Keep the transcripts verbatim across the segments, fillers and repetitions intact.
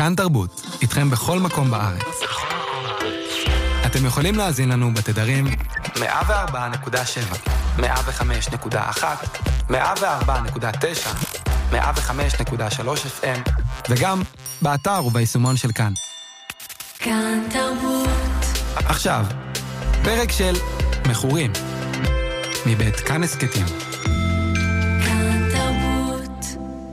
כאן תרבות, איתכם בכל מקום בארץ. אתם יכולים להאזין לנו בתדרים מאה וארבע נקודה שבע, מאה וחמש נקודה אחת, מאה וארבע נקודה תשע, מאה וחמש נקודה שלוש אף אם, וגם באתר וביישומון של כאן. כאן תרבות. עכשיו, פרק של מכורים, מבית כאן הסקטים. כאן תרבות.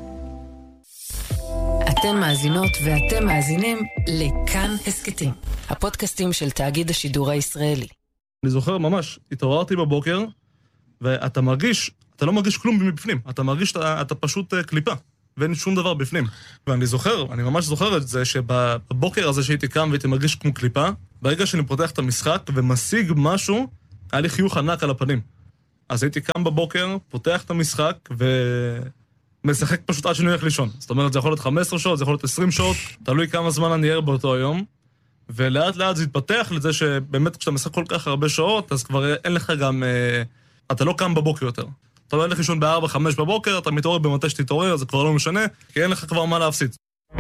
אתן מאזינות ואתם מאזינים לכאן הסקטים, הפודקאסטים של תאגיד השידור הישראלי. אני זוכר ממש, התעוררתי בבוקר, ואתה מרגיש, אתה לא מרגיש כלום מבפנים, אתה מרגיש, אתה, אתה פשוט קליפה, ואין שום דבר בפנים. ואני זוכר, אני ממש זוכר את זה, שבבוקר הזה שהייתי קם והייתי מרגיש כמו קליפה, ברגע שאני פותח את המשחק ומשיג משהו, היה לי חיוך ענק על הפנים. אז הייתי קם בבוקר, פותח את המשחק, ומשחק פשוט עד שאני הולך לישון. זאת אומרת, זה יכול להיות חמש עשרה שעות, זה יכול להיות עשרים שעות, תלוי כמה זמן אני ער באותו היום. ולאט לאט זה התפתח לזה שבאמת כשאתה משחק כל כך הרבה שעות, אז כבר אין לך גם, אתה לא קם בבוקר יותר. אתה לא הולך לישון בארבע, חמש בבוקר, אתה מתעורר במתי שתתעורר, זה כבר לא משנה, כי אין לך כבר מה להפסיד.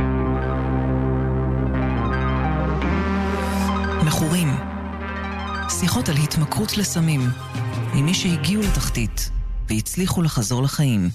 מכורים. שיחות על התמכרות לסמים, עם מי שהגיעו לתחתית והצליחו לחזור לחיים.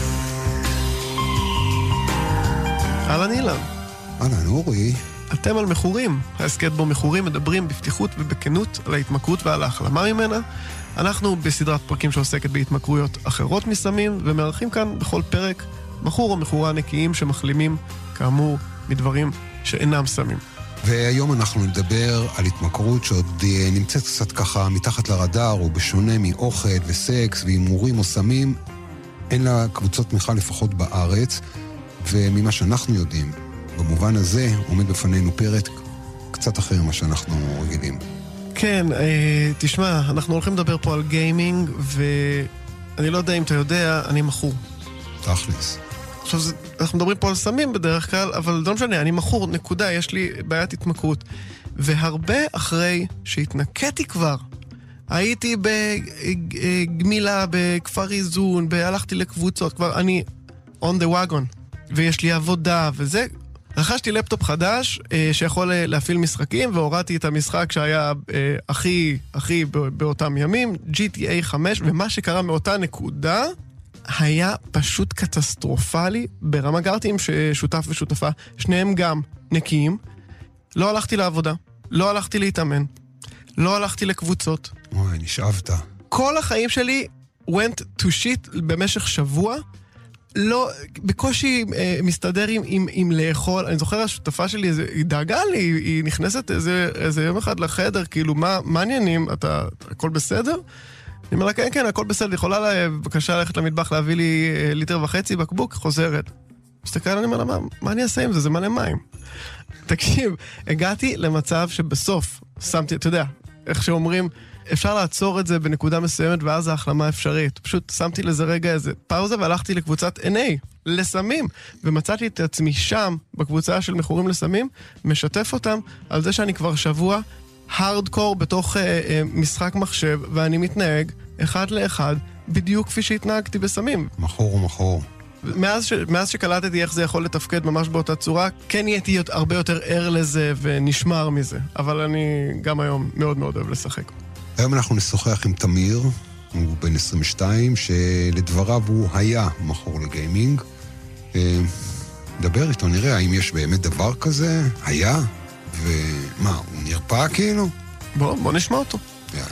אהלן אילן. אהלן אורי. אתם על מכורים. ההסקט בו מכורים מדברים בפתיחות ובכנות על ההתמכרות ועל ההחלמה ממנה. אנחנו בסדרת פרקים שעוסקת בהתמכרויות אחרות מסמים, ומארחים כאן בכל פרק מכור או מכורה נקיים שמחלימים, כאמור, מדברים שאינם סמים. והיום אנחנו נדבר על התמכרות שעוד נמצאת קצת ככה מתחת לרדאר, או בשונה מאוכל וסקס והימורים או סמים, אין לה קבוצות תמיכה לפחות בארץ, וממה שאנחנו יודעים, במובן הזה עומד בפנינו פרק קצת אחר ממה שאנחנו רגילים. כן, תשמע, אנחנו הולכים לדבר פה על גיימינג, ואני לא יודע אם אתה יודע, אני מכור. תכלס. עכשיו, אנחנו מדברים פה על סמים בדרך כלל, אבל לא משנה, אני מכור, נקודה, יש לי בעיית התמכרות. והרבה אחרי שהתנקתי כבר, הייתי בגמילה, בכפר איזון, הלכתי לקבוצות, כבר אני on the wagon, ויש לי עבודה, וזה... רכשתי לפטופ חדש אה, שיכול להפעיל משחקים, והורדתי את המשחק שהיה אה, הכי, הכי באותם ימים, ג'י טי איי חמש, ומה שקרה מאותה נקודה היה פשוט קטסטרופלי. ברמה גרתי עם שותף ושותפה, שניהם גם נקיים. לא הלכתי לעבודה, לא הלכתי להתאמן, לא הלכתי לקבוצות. אוי, נשאבת. כל החיים שלי went to shit במשך שבוע, לא, בקושי אה, מסתדר עם, עם, עם לאכול. אני זוכר, השותפה שלי, איזה, היא דאגה לי, היא, היא נכנסת איזה, איזה יום אחד לחדר, כאילו, מה, מה עניינים? אתה, הכל בסדר? אני אומר לה, כן, כן, הכל בסדר, יכולה לה, בבקשה ללכת למטבח, להביא לי אה, ליטר וחצי בקבוק, חוזרת. מסתכל, אני אומר לה, מה, מה אני אעשה עם זה? זה מלא מים. תקשיב, הגעתי למצב שבסוף, שמתי, אתה יודע, איך שאומרים, אפשר לעצור את זה בנקודה מסוימת, ואז ההחלמה אפשרית. פשוט שמתי לזה רגע איזה פאוזה, והלכתי לקבוצת אן איי, לסמים, ומצאתי את עצמי שם, בקבוצה של מכורים לסמים, משתף אותם על זה שאני כבר שבוע הארדקור בתוך אה, אה, משחק מחשב, ואני מתנהג אחד לאחד, בדיוק כפי שהתנהגתי בסמים. מכור ומכור. מאז, ש... מאז שקלטתי איך זה יכול לתפקד ממש באותה צורה, כן נהייתי הרבה יותר ער לזה ונשמר מזה. אבל אני גם היום מאוד מאוד אוהב לשחק. היום אנחנו נשוחח עם תמיר, הוא בן עשרים ושתיים, שלדבריו הוא היה מכור לגיימינג. דבר איתו, נראה האם יש באמת דבר כזה, היה, ומה, הוא נרפא כאילו? בוא, בוא נשמע אותו. יאללה.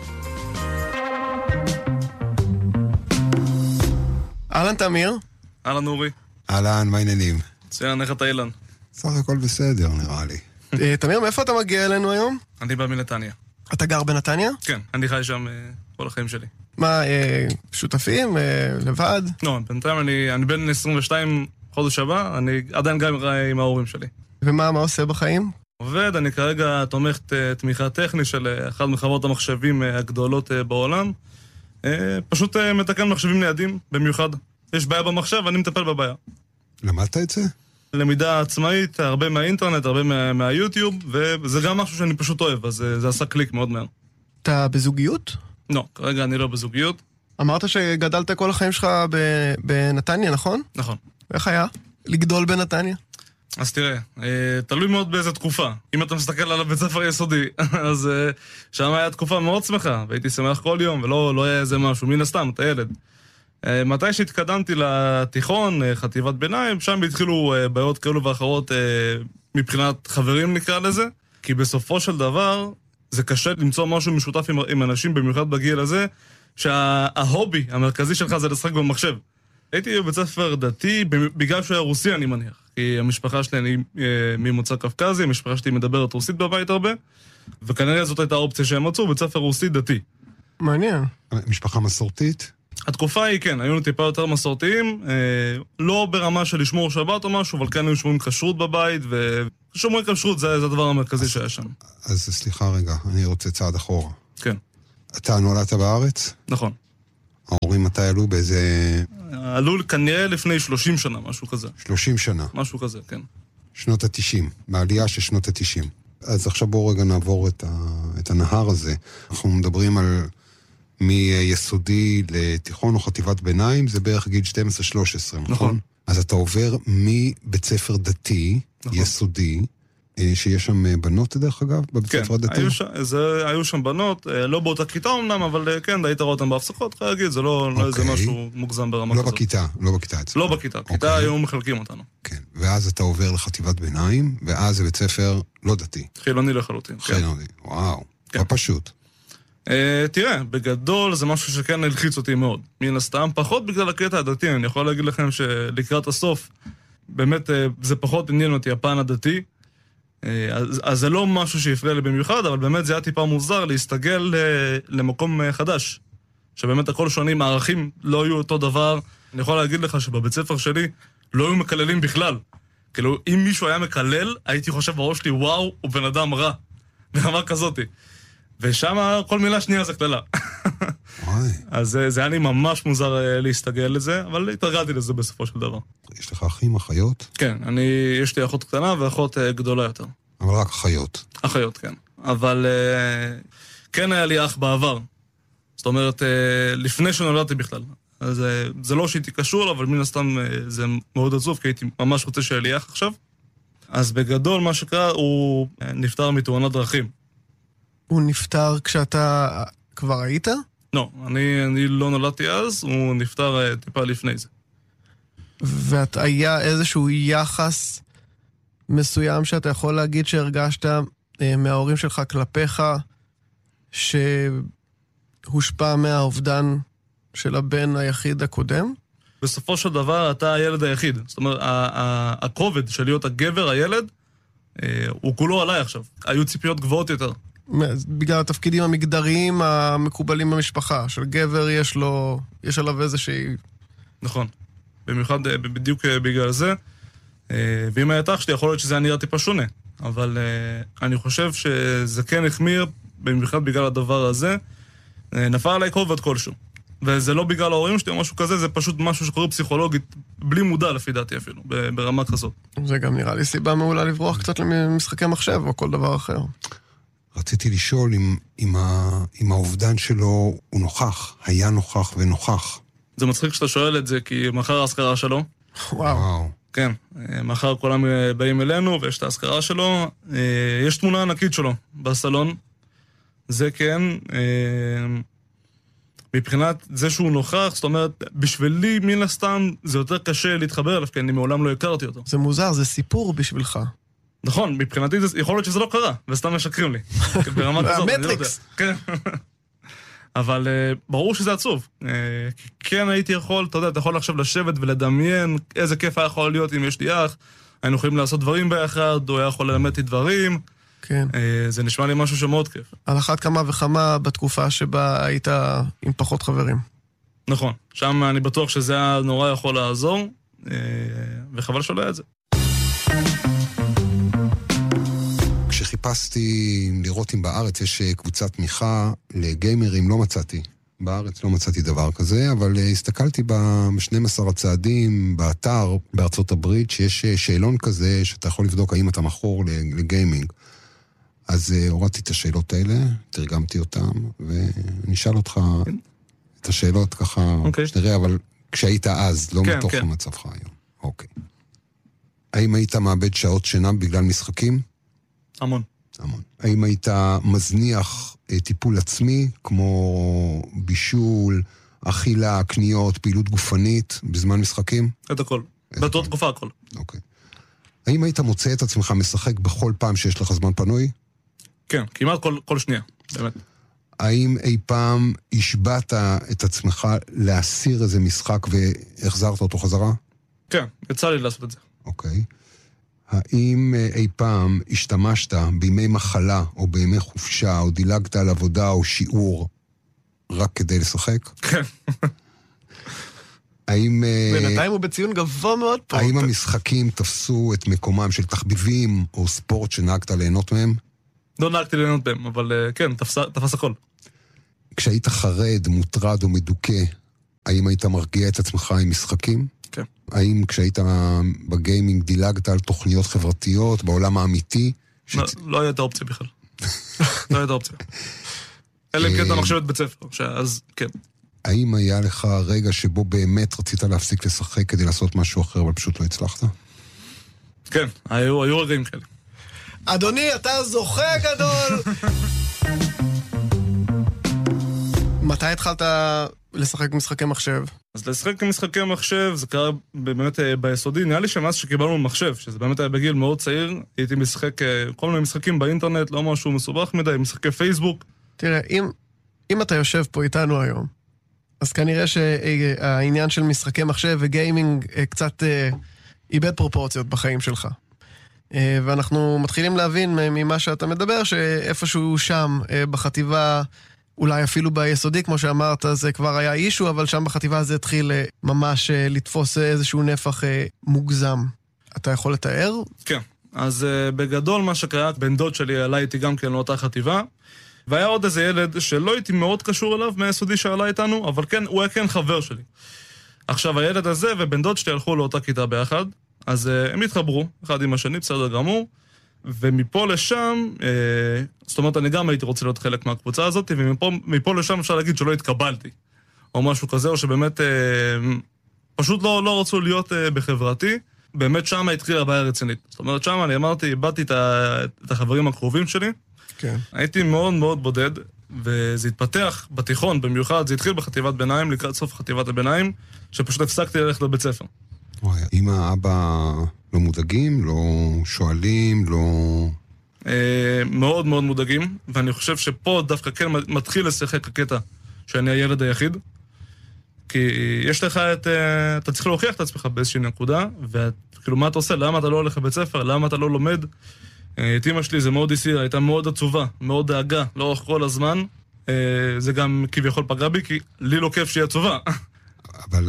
אהלן תמיר. אהלן אורי. אהלן, מה העניינים? ציין, איך אתה אילן? סך הכל בסדר, נראה לי. תמיר, מאיפה אתה מגיע אלינו היום? אני בא מנתניה. אתה גר בנתניה? כן, אני חי שם כל החיים שלי. מה, שותפים? לבד? לא, בינתיים אני, אני בן עשרים ושתיים חודש הבא, אני עדיין גם עם ההורים שלי. ומה, מה עושה בחיים? עובד, אני כרגע תומך תמיכה טכנית של אחת מחברות המחשבים הגדולות בעולם. פשוט מתקן מחשבים ניידים במיוחד. יש בעיה במחשב, אני מטפל בבעיה. למדת את זה? למידה עצמאית, הרבה מהאינטרנט, הרבה מה, מהיוטיוב, וזה גם משהו שאני פשוט אוהב, אז זה עשה קליק מאוד מהר. אתה בזוגיות? לא, כרגע אני לא בזוגיות. אמרת שגדלת כל החיים שלך בנתניה, נכון? נכון. איך היה? לגדול בנתניה? אז תראה, תלוי מאוד באיזה תקופה. אם אתה מסתכל על הבית ספר יסודי, אז שם היה תקופה מאוד שמחה, והייתי שמח כל יום, ולא לא היה איזה משהו, מן הסתם, אתה ילד. מתי שהתקדמתי לתיכון, חטיבת ביניים, שם התחילו בעיות כאלו ואחרות מבחינת חברים נקרא לזה, כי בסופו של דבר זה קשה למצוא משהו משותף עם, עם אנשים, במיוחד בגיל הזה, שההובי המרכזי שלך זה לשחק במחשב. הייתי בבית ספר דתי, בגלל שהוא היה רוסי אני מניח, כי המשפחה שלי אני ממוצא קפקזי, המשפחה שלי מדברת רוסית בבית הרבה, וכנראה זאת הייתה האופציה שהם מצאו, בית ספר רוסי דתי. מעניין. משפחה מסורתית? התקופה היא כן, היו טיפה יותר מסורתיים, אה, לא ברמה של לשמור שבת או משהו, אבל כן היו שומרים כשרות בבית, ושומרים כשרות זה, זה הדבר המרכזי שהיה שם. אז סליחה רגע, אני רוצה צעד אחורה. כן. אתה נולדת בארץ? נכון. ההורים מתי עלו באיזה... עלו כנראה לפני שלושים שנה, משהו כזה. שלושים שנה. משהו כזה, כן. שנות ה-תשעים, בעלייה של שנות ה-תשעים. אז עכשיו בואו רגע נעבור את, ה... את הנהר הזה. אנחנו מדברים על... מיסודי לתיכון או חטיבת ביניים, זה בערך גיל שתים עשרה שלוש עשרה, נכון? נכון? אז אתה עובר מבית ספר דתי, נכון. יסודי, שיש שם בנות דרך אגב, בבית כן, ספר הדתי? היו ש... זה, היו שם בנות, לא באותה כיתה אמנם, אבל כן, היית רואה אותם בהפסקות, חייב להגיד, זה לא, אוקיי. לא איזה משהו מוגזם ברמה לא כזאת. בכיתה, לא בכיתה אצלנו. לא בכיתה, אוקיי. כיתה היו מחלקים אותנו. כן, ואז אתה עובר לחטיבת ביניים, ואז זה בית ספר לא דתי. חילוני לחלוטין. חילוני, כן. וואו, כן. לא פשוט. Uh, תראה, בגדול זה משהו שכן הלחיץ אותי מאוד. מן הסתם, פחות בגלל הקטע הדתי, אני יכול להגיד לכם שלקראת הסוף, באמת uh, זה פחות עניין אותי, הפן הדתי. Uh, אז, אז זה לא משהו שיפריע לי במיוחד, אבל באמת זה היה טיפה מוזר להסתגל uh, למקום uh, חדש. שבאמת הכל שונים, הערכים לא היו אותו דבר. אני יכול להגיד לך שבבית ספר שלי לא היו מקללים בכלל. כאילו, אם מישהו היה מקלל, הייתי חושב בראש שלי, וואו, הוא בן אדם רע. ברמה כזאתי. ושם כל מילה שנייה זה כללה. אז זה, זה היה לי ממש מוזר להסתגל לזה, אבל התרגלתי לזה בסופו של דבר. יש לך אחים, אחיות? כן, אני, יש לי אחות קטנה ואחות גדולה יותר. אבל רק אחיות. אחיות, כן. אבל כן היה לי אח בעבר. זאת אומרת, לפני שנולדתי בכלל. אז זה לא שהייתי קשור, אבל מן הסתם זה מאוד עצוב, כי הייתי ממש רוצה שיהיה לי אח עכשיו. אז בגדול מה שקרה, הוא נפטר מתאונת דרכים. הוא נפטר כשאתה כבר היית? לא, אני, אני לא נולדתי אז, הוא נפטר טיפה לפני זה. והיה איזשהו יחס מסוים שאתה יכול להגיד שהרגשת אה, מההורים שלך כלפיך, שהושפע מהאובדן של הבן היחיד הקודם? בסופו של דבר אתה הילד היחיד. זאת אומרת, הכובד של להיות הגבר, הילד, אה, הוא כולו עליי עכשיו. היו ציפיות גבוהות יותר. בגלל התפקידים המגדריים המקובלים במשפחה, של גבר יש לו, יש עליו איזושהי... נכון, במיוחד בדיוק בגלל זה, ואם היה תח שלי יכול להיות שזה היה נראה טיפה שונה, אבל אני חושב שזה כן החמיר, במיוחד בגלל הדבר הזה, נפל עליי כובד כלשהו, וזה לא בגלל ההורים שלי או משהו כזה, זה פשוט משהו שקורה פסיכולוגית, בלי מודע לפי דעתי אפילו, ברמה כזאת. זה גם נראה לי סיבה מעולה לברוח קצת למשחקי מחשב או כל דבר אחר. רציתי לשאול אם, אם, ה, אם האובדן שלו הוא נוכח, היה נוכח ונוכח. זה מצחיק שאתה שואל את זה, כי מחר ההזכרה שלו. וואו. וואו. כן, מחר כולם באים אלינו ויש את ההזכרה שלו. יש תמונה ענקית שלו בסלון. זה כן, מבחינת זה שהוא נוכח, זאת אומרת, בשבילי מן הסתם זה יותר קשה להתחבר אליו, כי אני מעולם לא הכרתי אותו. זה מוזר, זה סיפור בשבילך. נכון, מבחינתי יכול להיות שזה לא קרה, וסתם משקרים לי. ברמה כזאת, אני לא יודע. כן. אבל ברור שזה עצוב. כן הייתי יכול, אתה יודע, אתה יכול עכשיו לשבת ולדמיין איזה כיף היה יכול להיות אם יש לי אח, היינו יכולים לעשות דברים ביחד, הוא היה יכול ללמד לי דברים. כן. זה נשמע לי משהו שמאוד כיף. על אחת כמה וכמה בתקופה שבה היית עם פחות חברים. נכון. שם אני בטוח שזה היה נורא יכול לעזור, וחבל שלא היה את זה. כשחיפשתי לראות אם בארץ יש קבוצת תמיכה לגיימרים, לא מצאתי. בארץ לא מצאתי דבר כזה, אבל הסתכלתי ב-שנים עשר הצעדים באתר בארצות הברית, שיש שאלון כזה שאתה יכול לבדוק האם אתה מכור לגיימינג. אז הורדתי את השאלות האלה, תרגמתי אותן, ואני אשאל אותך את השאלות ככה, okay. שתראה, אבל כשהיית אז, לא כן, מתוך כן. המצבך היום. אוקיי. האם היית מאבד שעות שינה בגלל משחקים? המון. המון. האם היית מזניח אה, טיפול עצמי, כמו בישול, אכילה, קניות, פעילות גופנית, בזמן משחקים? את הכל. באותה תקופה הכל. אוקיי. האם היית מוצא את עצמך משחק בכל פעם שיש לך זמן פנוי? כן, כמעט כל, כל שנייה, באמת. האם אי פעם השבעת את עצמך להסיר איזה משחק והחזרת אותו חזרה? כן, יצא לי לעשות את זה. אוקיי. האם אי פעם השתמשת בימי מחלה או בימי חופשה או דילגת על עבודה או שיעור רק כדי לשחק? כן. האם... בינתיים הוא בציון גבוה מאוד פה. האם המשחקים תפסו את מקומם של תחביבים או ספורט שנהגת ליהנות מהם? לא נהגתי ליהנות בהם, אבל כן, תפס, תפס הכל. כשהיית חרד, מוטרד או מדוכא, האם היית מרגיע את עצמך עם משחקים? כן. האם כשהיית בגיימינג דילגת על תוכניות חברתיות בעולם האמיתי? לא, לא הייתה אופציה בכלל. לא הייתה אופציה. אלא אם כן אתה מחשבת בית ספר, אז כן. האם היה לך רגע שבו באמת רצית להפסיק לשחק כדי לעשות משהו אחר, אבל פשוט לא הצלחת? כן, היו, היו רגעים כאלה. אדוני, אתה זוכה גדול! מתי התחלת לשחק משחקי מחשב? אז לשחק משחקי מחשב זה קרה באמת ביסודי, נראה לי שמאז שקיבלנו מחשב, שזה באמת היה בגיל מאוד צעיר, הייתי משחק כל מיני משחקים באינטרנט, לא משהו מסובך מדי, משחקי פייסבוק. תראה, אם, אם אתה יושב פה איתנו היום, אז כנראה שהעניין של משחקי מחשב וגיימינג קצת איבד פרופורציות בחיים שלך. ואנחנו מתחילים להבין ממה שאתה מדבר, שאיפשהו שם בחטיבה, אולי אפילו ביסודי, כמו שאמרת, זה כבר היה אישו, אבל שם בחטיבה זה התחיל ממש לתפוס איזשהו נפח מוגזם. אתה יכול לתאר? כן. אז בגדול מה שקרה, בן דוד שלי עלה איתי גם כן לאותה חטיבה, והיה עוד איזה ילד שלא הייתי מאוד קשור אליו מהיסודי שעלה איתנו, אבל כן, הוא היה כן חבר שלי. עכשיו הילד הזה ובן דוד שלי הלכו לאותה כיתה ביחד, אז הם התחברו, אחד עם השני, בסדר גמור, ומפה לשם, זאת אומרת, אני גם הייתי רוצה להיות חלק מהקבוצה הזאת, ומפה לשם אפשר להגיד שלא התקבלתי, או משהו כזה, או שבאמת פשוט לא, לא רצו להיות בחברתי, באמת שם התחילה הבעיה רצינית. זאת אומרת, שם אני אמרתי, איבדתי את החברים הקרובים שלי, כן. הייתי מאוד מאוד בודד, וזה התפתח בתיכון, במיוחד, זה התחיל בחטיבת ביניים, לקראת סוף חטיבת הביניים, שפשוט הפסקתי ללכת לבית ספר. וואי, אמא, אבא לא מודאגים, לא שואלים, לא... אה, מאוד מאוד מודאגים, ואני חושב שפה דווקא כן מתחיל לשחק הקטע שאני הילד היחיד, כי יש לך את... אתה צריך להוכיח את עצמך באיזושהי נקודה, וכאילו מה אתה עושה? למה אתה לא הולך לבית ספר? למה אתה לא לומד? את אמא שלי זה מאוד הסיר, הייתה מאוד עצובה, מאוד דאגה, לאורך כל הזמן. זה גם כביכול פגע בי, כי לי לא כיף שהיא עצובה. אבל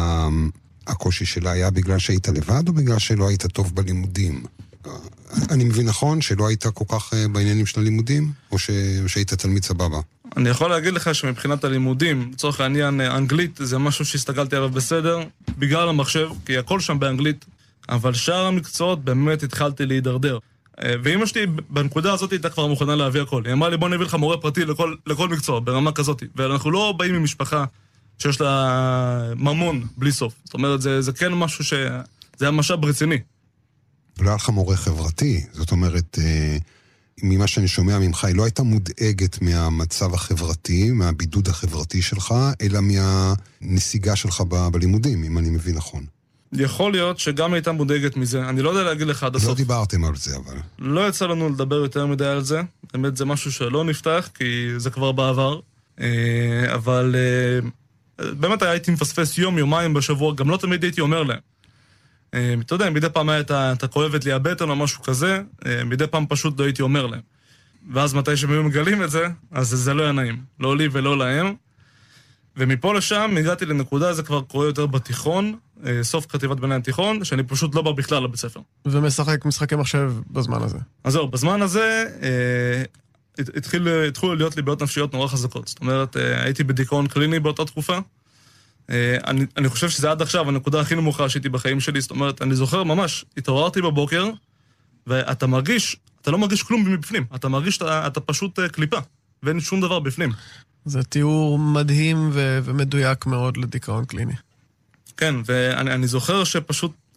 הקושי שלה היה בגלל שהיית לבד, או בגלל שלא היית טוב בלימודים? אני מבין נכון שלא היית כל כך בעניינים של הלימודים, או שהיית תלמיד סבבה? אני יכול להגיד לך שמבחינת הלימודים, לצורך העניין אנגלית, זה משהו שהסתכלתי עליו בסדר, בגלל המחשב, כי הכל שם באנגלית, אבל שאר המקצועות באמת התחלתי להידרדר. ואמא שלי בנקודה הזאת הייתה כבר מוכנה להביא הכל. היא אמרה לי, בוא נביא לך מורה פרטי לכל, לכל מקצוע, ברמה כזאת. ואנחנו לא באים ממשפחה שיש לה ממון בלי סוף. זאת אומרת, זה, זה כן משהו ש... זה היה משאב רציני. ולא היה לך מורה חברתי. זאת אומרת, ממה שאני שומע ממך, היא לא הייתה מודאגת מהמצב החברתי, מהבידוד החברתי שלך, אלא מהנסיגה שלך ב- בלימודים, אם אני מבין נכון. יכול להיות שגם הייתה מודאגת מזה. אני לא יודע להגיד לך עד הסוף. לא דיברתם על זה, אבל... לא יצא לנו לדבר יותר מדי על זה. באמת זה משהו שלא נפתח, כי זה כבר בעבר. אבל באמת הייתי מפספס יום, יומיים בשבוע, גם לא תמיד הייתי אומר להם. אתה יודע, מדי פעם הייתה, אתה כואבת לי הבטן או משהו כזה, מדי פעם פשוט לא הייתי אומר להם. ואז מתי שהם היו מגלים את זה, אז זה לא היה נעים. לא לי ולא להם. ומפה לשם הגעתי לנקודה, זה כבר קורה יותר בתיכון, סוף חטיבת ביניים תיכון, שאני פשוט לא בא בכלל לבית ספר. ומשחק משחקי מחשב בזמן הזה. אז זהו, בזמן הזה אה, התחיל, התחילו להיות לי בעיות נפשיות נורא חזקות. זאת אומרת, אה, הייתי בדיכאון קליני באותה תקופה. אה, אני, אני חושב שזה עד עכשיו הנקודה הכי נמוכה שהייתי בחיים שלי. זאת אומרת, אני זוכר ממש, התעוררתי בבוקר, ואתה מרגיש, אתה לא מרגיש כלום מבפנים. אתה מרגיש, אתה, אתה פשוט אה, קליפה, ואין שום דבר בפנים. זה תיאור מדהים ו- ומדויק מאוד לדיכאון קליני. כן, ואני אני זוכר שפשוט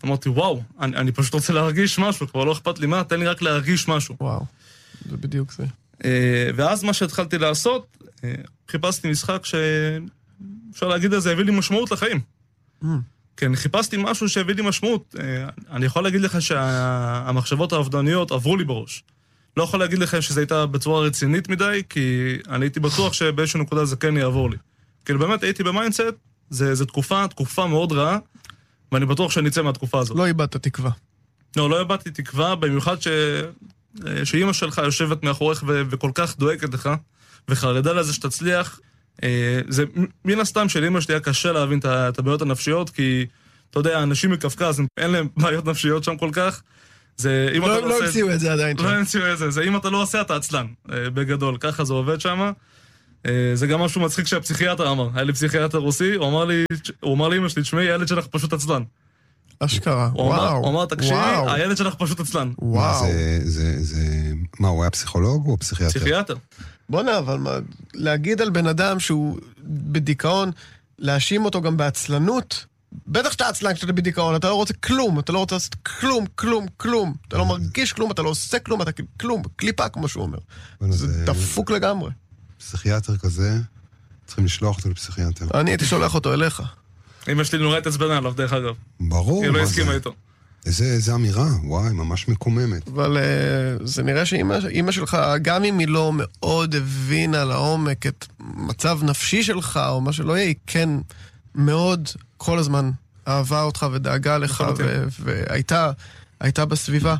אמרתי, וואו, אני, אני פשוט רוצה להרגיש משהו, כבר לא אכפת לי מה, תן לי רק להרגיש משהו. וואו, זה בדיוק זה. ואז מה שהתחלתי לעשות, חיפשתי משחק שאפשר להגיד את זה, הביא לי משמעות לחיים. Mm. כן, חיפשתי משהו שהביא לי משמעות. אני יכול להגיד לך שהמחשבות האובדניות עברו לי בראש. לא יכול להגיד לך שזה הייתה בצורה רצינית מדי, כי אני הייתי בטוח שבאיזושהי נקודה זה כן יעבור לי. כאילו באמת הייתי במיינדסט, זה, זה תקופה, תקופה מאוד רעה, ואני בטוח שאני אצא מהתקופה הזאת. לא איבדת תקווה. לא, לא איבדתי תקווה, במיוחד ש... שאימא שלך יושבת מאחורך ו... וכל כך דואגת לך, וחרדה לזה שתצליח. זה מן הסתם של אימא שלי היה קשה להבין את הבעיות הנפשיות, כי אתה יודע, אנשים מקווקז, אין להם בעיות נפשיות שם כל כך. זה, אם לא, אתה לא עושה... המציאו את זה עדיין. לא המציאו את זה, זה אם אתה לא עושה, אתה עצלן, בגדול, ככה זה עובד שם. זה גם משהו מצחיק שהפסיכיאטר אמר, היה לי פסיכיאטר רוסי, הוא אמר לי, הוא אמר לי, אמא שלי, תשמעי, הילד שלך פשוט עצלן. אשכרה, הוא אמר, הוא אמר, תקשיבי, הילד שלך פשוט עצלן. וואו. זה, זה, זה, מה, הוא היה פסיכולוג או פסיכיאטר? פסיכיאטר. בוא נה, אבל מה, להגיד על בן אדם שהוא בדיכאון, להאשים אותו גם בעצלנות, בטח שאתה עצלן כשאתה בדיכאון, אתה לא רוצה כלום, אתה לא רוצה לעשות כלום, כלום, כלום. אתה לא מרגיש כלום, אתה לא עושה כלום, אתה כלום, קליפה כמו שהוא אומר. זה דפוק לגמרי. פסיכיאטר כזה, צריכים לשלוח אותו לפסיכיאטר. אני הייתי שולח אותו אליך. אמא שלי נורא התעצבנה עליו, דרך אגב. ברור. היא לא הסכימה איתו. איזה, איזה אמירה, וואי, ממש מקוממת. אבל uh, זה נראה שאמא שלך, גם אם היא לא מאוד הבינה לעומק את מצב נפשי שלך, או מה שלא יהיה, היא כן מאוד כל הזמן אהבה אותך ודאגה לך, ו- והייתה הייתה בסביבה.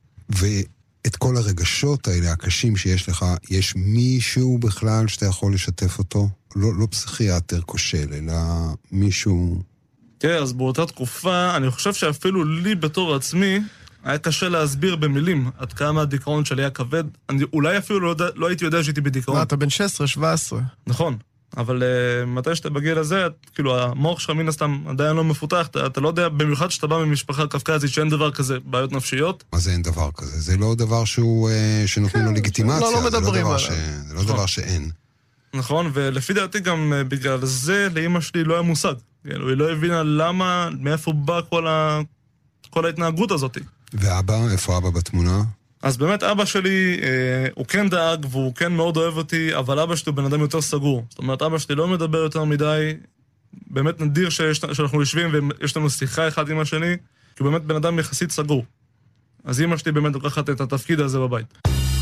ואת כל הרגשות האלה, הקשים שיש לך, יש מישהו בכלל שאתה יכול לשתף אותו? לא, לא פסיכיאטר כושל, אלא מישהו... כן, אז באותה תקופה, אני חושב שאפילו לי בתור עצמי, היה קשה להסביר במילים עד כמה הדיכאון שלי היה כבד. אני אולי אפילו לא, לא הייתי יודע שהייתי בדיכאון. מה, אתה בן שש עשרה שבע עשרה. נכון, אבל uh, מתי שאתה בגיל הזה, כאילו המוח שלך מן הסתם עדיין לא מפותח, אתה, אתה לא יודע, במיוחד שאתה בא ממשפחה קווקזית שאין דבר כזה, בעיות נפשיות. מה זה אין דבר כזה? זה לא דבר שהוא, uh, שנותנים לו לגיטימציה, לא, לא מדברים עליו. ש... זה לא דבר שאין. נכון, ולפי דעתי גם uh, בגלל זה לאמא שלי לא היה מושג. היא לא הבינה למה, מאיפה בא כל, ה... כל ההתנהגות הזאת. ואבא? איפה אבא בתמונה? אז באמת אבא שלי, אה, הוא כן דאג והוא כן מאוד אוהב אותי, אבל אבא שלי הוא בן אדם יותר סגור. זאת אומרת, אבא שלי לא מדבר יותר מדי, באמת נדיר שיש, שאנחנו יושבים ויש לנו שיחה אחד עם השני, כי הוא באמת בן אדם יחסית סגור. אז אמא שלי באמת לוקחת את התפקיד הזה בבית.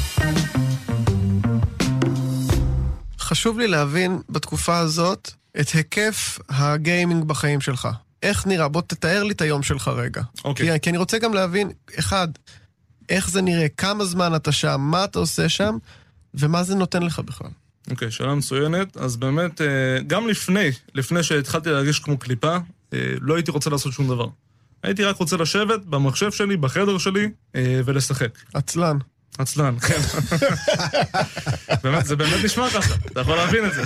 חשוב לי להבין בתקופה הזאת את היקף הגיימינג בחיים שלך. איך נראה? בוא תתאר לי את היום שלך רגע. אוקיי. כי, כי אני רוצה גם להבין, אחד, איך זה נראה, כמה זמן אתה שם, מה אתה עושה שם, ומה זה נותן לך בכלל. אוקיי, שאלה מצוינת. אז באמת, גם לפני, לפני שהתחלתי להרגיש כמו קליפה, לא הייתי רוצה לעשות שום דבר. הייתי רק רוצה לשבת במחשב שלי, בחדר שלי, ולשחק. עצלן. עצלן, כן. באמת, זה באמת נשמע ככה. אתה יכול להבין את זה.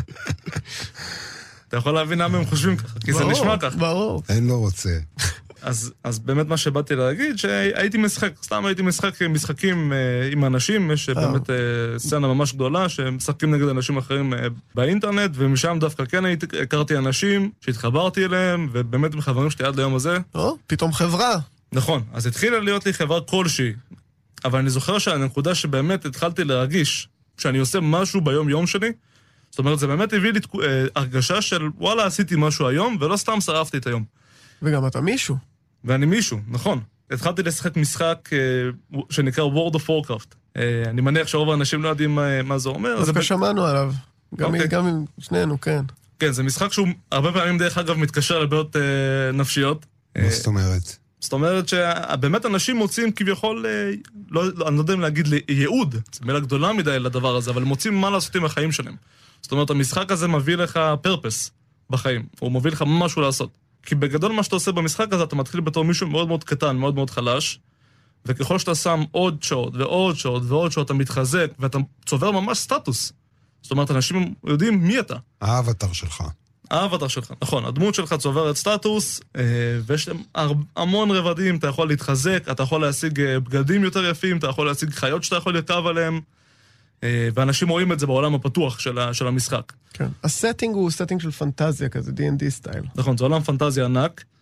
אתה יכול להבין למה הם חושבים ככה, כי זה נשמע ככה. ברור. אין לא רוצה. אז, אז באמת מה שבאתי להגיד, שהייתי משחק, סתם הייתי משחק משחקים עם אנשים, יש באמת סצנה ממש גדולה, שמשחקים נגד אנשים אחרים באינטרנט, ומשם דווקא כן הייתי, הכרתי אנשים שהתחברתי אליהם, ובאמת מחברים שלי עד ליום הזה. או, פתאום חברה. נכון, אז התחילה להיות לי חברה כלשהי, אבל אני זוכר שהנקודה שבאמת התחלתי להרגיש, שאני עושה משהו ביום יום שלי, זאת אומרת, זה באמת הביא לי הרגשה של, וואלה, עשיתי משהו היום, ולא סתם שרפתי את היום. וגם אתה מישהו. ואני מישהו, נכון. התחלתי לשחק משחק שנקרא World of Warcraft. אני מניח שרוב האנשים לא יודעים מה זה אומר. דווקא שמענו עליו. גם עם שנינו, כן. כן, זה משחק שהוא הרבה פעמים דרך אגב מתקשר לבעיות נפשיות. מה זאת אומרת? זאת אומרת שבאמת אנשים מוצאים כביכול, אני לא יודע אם להגיד ייעוד, זו מילה גדולה מדי לדבר הזה, אבל מוצאים מה לעשות עם החיים שלהם. זאת אומרת, המשחק הזה מביא לך פרפס בחיים, הוא מביא לך משהו לעשות. כי בגדול מה שאתה עושה במשחק הזה, אתה מתחיל בתור מישהו מאוד מאוד קטן, מאוד מאוד חלש, וככל שאתה שם עוד שעות ועוד שעות ועוד שעות, אתה מתחזק, ואתה צובר ממש סטטוס. זאת אומרת, אנשים יודעים מי אתה. האבטר שלך. האבטר שלך, נכון. הדמות שלך צוברת סטטוס, ויש להם המון רבדים, אתה יכול להתחזק, אתה יכול להשיג בגדים יותר יפים, אתה יכול להשיג חיות שאתה יכול לרכב עליהם, ואנשים רואים את זה בעולם הפתוח של, של המשחק. כן. הסטינג הוא סטינג של פנטזיה כזה, די אנד די סטייל. נכון, זה עולם פנטזיה ענק,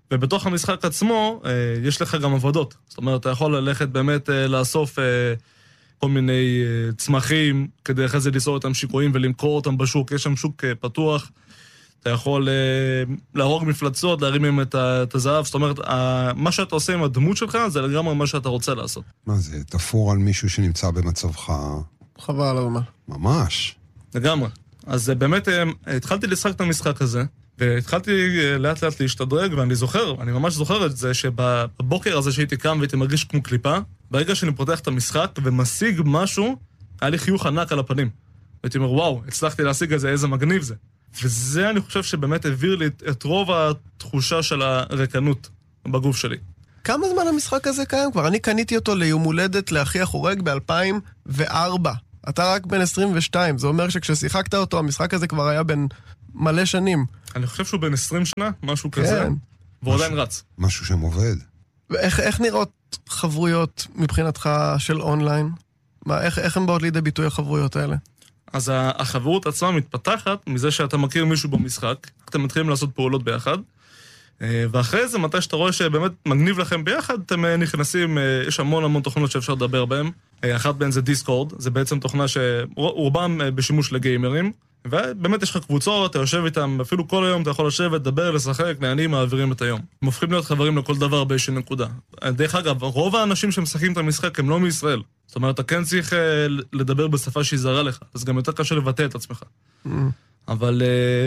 ובתוך המשחק עצמו, יש לך גם עבודות. זאת אומרת, אתה יכול ללכת באמת לאסוף כל מיני צמחים, כדי אחרי זה ליצור אותם שיקויים ולמכור אותם בשוק. יש שם שוק פתוח. אתה יכול להרוג מפלצות, להרים מהם את הזהב. זאת אומרת, מה שאתה עושה עם הדמות שלך, זה לגמרי מה שאתה רוצה לעשות. מה זה? תפור על מישהו שנמצא במצבך? חבל על הזמן. ממש. לגמרי. אז באמת, התחלתי לשחק את המשחק הזה, והתחלתי לאט לאט להשתדרג, ואני זוכר, אני ממש זוכר את זה, שבבוקר הזה שהייתי קם והייתי מרגיש כמו קליפה, ברגע שאני פותח את המשחק ומשיג משהו, היה לי חיוך ענק על הפנים. והייתי אומר, וואו, הצלחתי להשיג את זה, איזה מגניב זה. וזה אני חושב שבאמת העביר לי את רוב התחושה של הרקנות בגוף שלי. כמה זמן המשחק הזה קיים כבר? אני קניתי אותו ליום הולדת לאחי החורג ב-אלפיים וארבע. אתה רק בן עשרים ושתיים, זה אומר שכששיחקת אותו, המשחק הזה כבר היה בן מלא שנים. אני חושב שהוא בן עשרים שנה, משהו כזה, והוא עדיין רץ. משהו שם עובד. ואיך איך נראות חברויות מבחינתך של אונליין? מה, איך, איך הן באות לידי ביטוי החברויות האלה? אז החברות עצמה מתפתחת מזה שאתה מכיר מישהו במשחק, אתם מתחילים לעשות פעולות ביחד, ואחרי זה, מתי שאתה רואה שבאמת מגניב לכם ביחד, אתם נכנסים, יש המון המון תוכנות שאפשר לדבר בהן, אחת בהן זה דיסקורד, זה בעצם תוכנה שרובם בשימוש לגיימרים, ובאמת יש לך קבוצות, אתה יושב איתם, אפילו כל היום אתה יכול לשבת, לדבר, לשחק, נהנים, מעבירים את היום. הם הופכים להיות חברים לכל דבר באיזושהי נקודה. דרך אגב, רוב האנשים שמשחקים את המשחק הם לא מישראל. זאת אומרת, אתה כן צריך לדבר בשפה שהיא זרה לך, אז גם יותר קשה לבטא את עצמך. אבל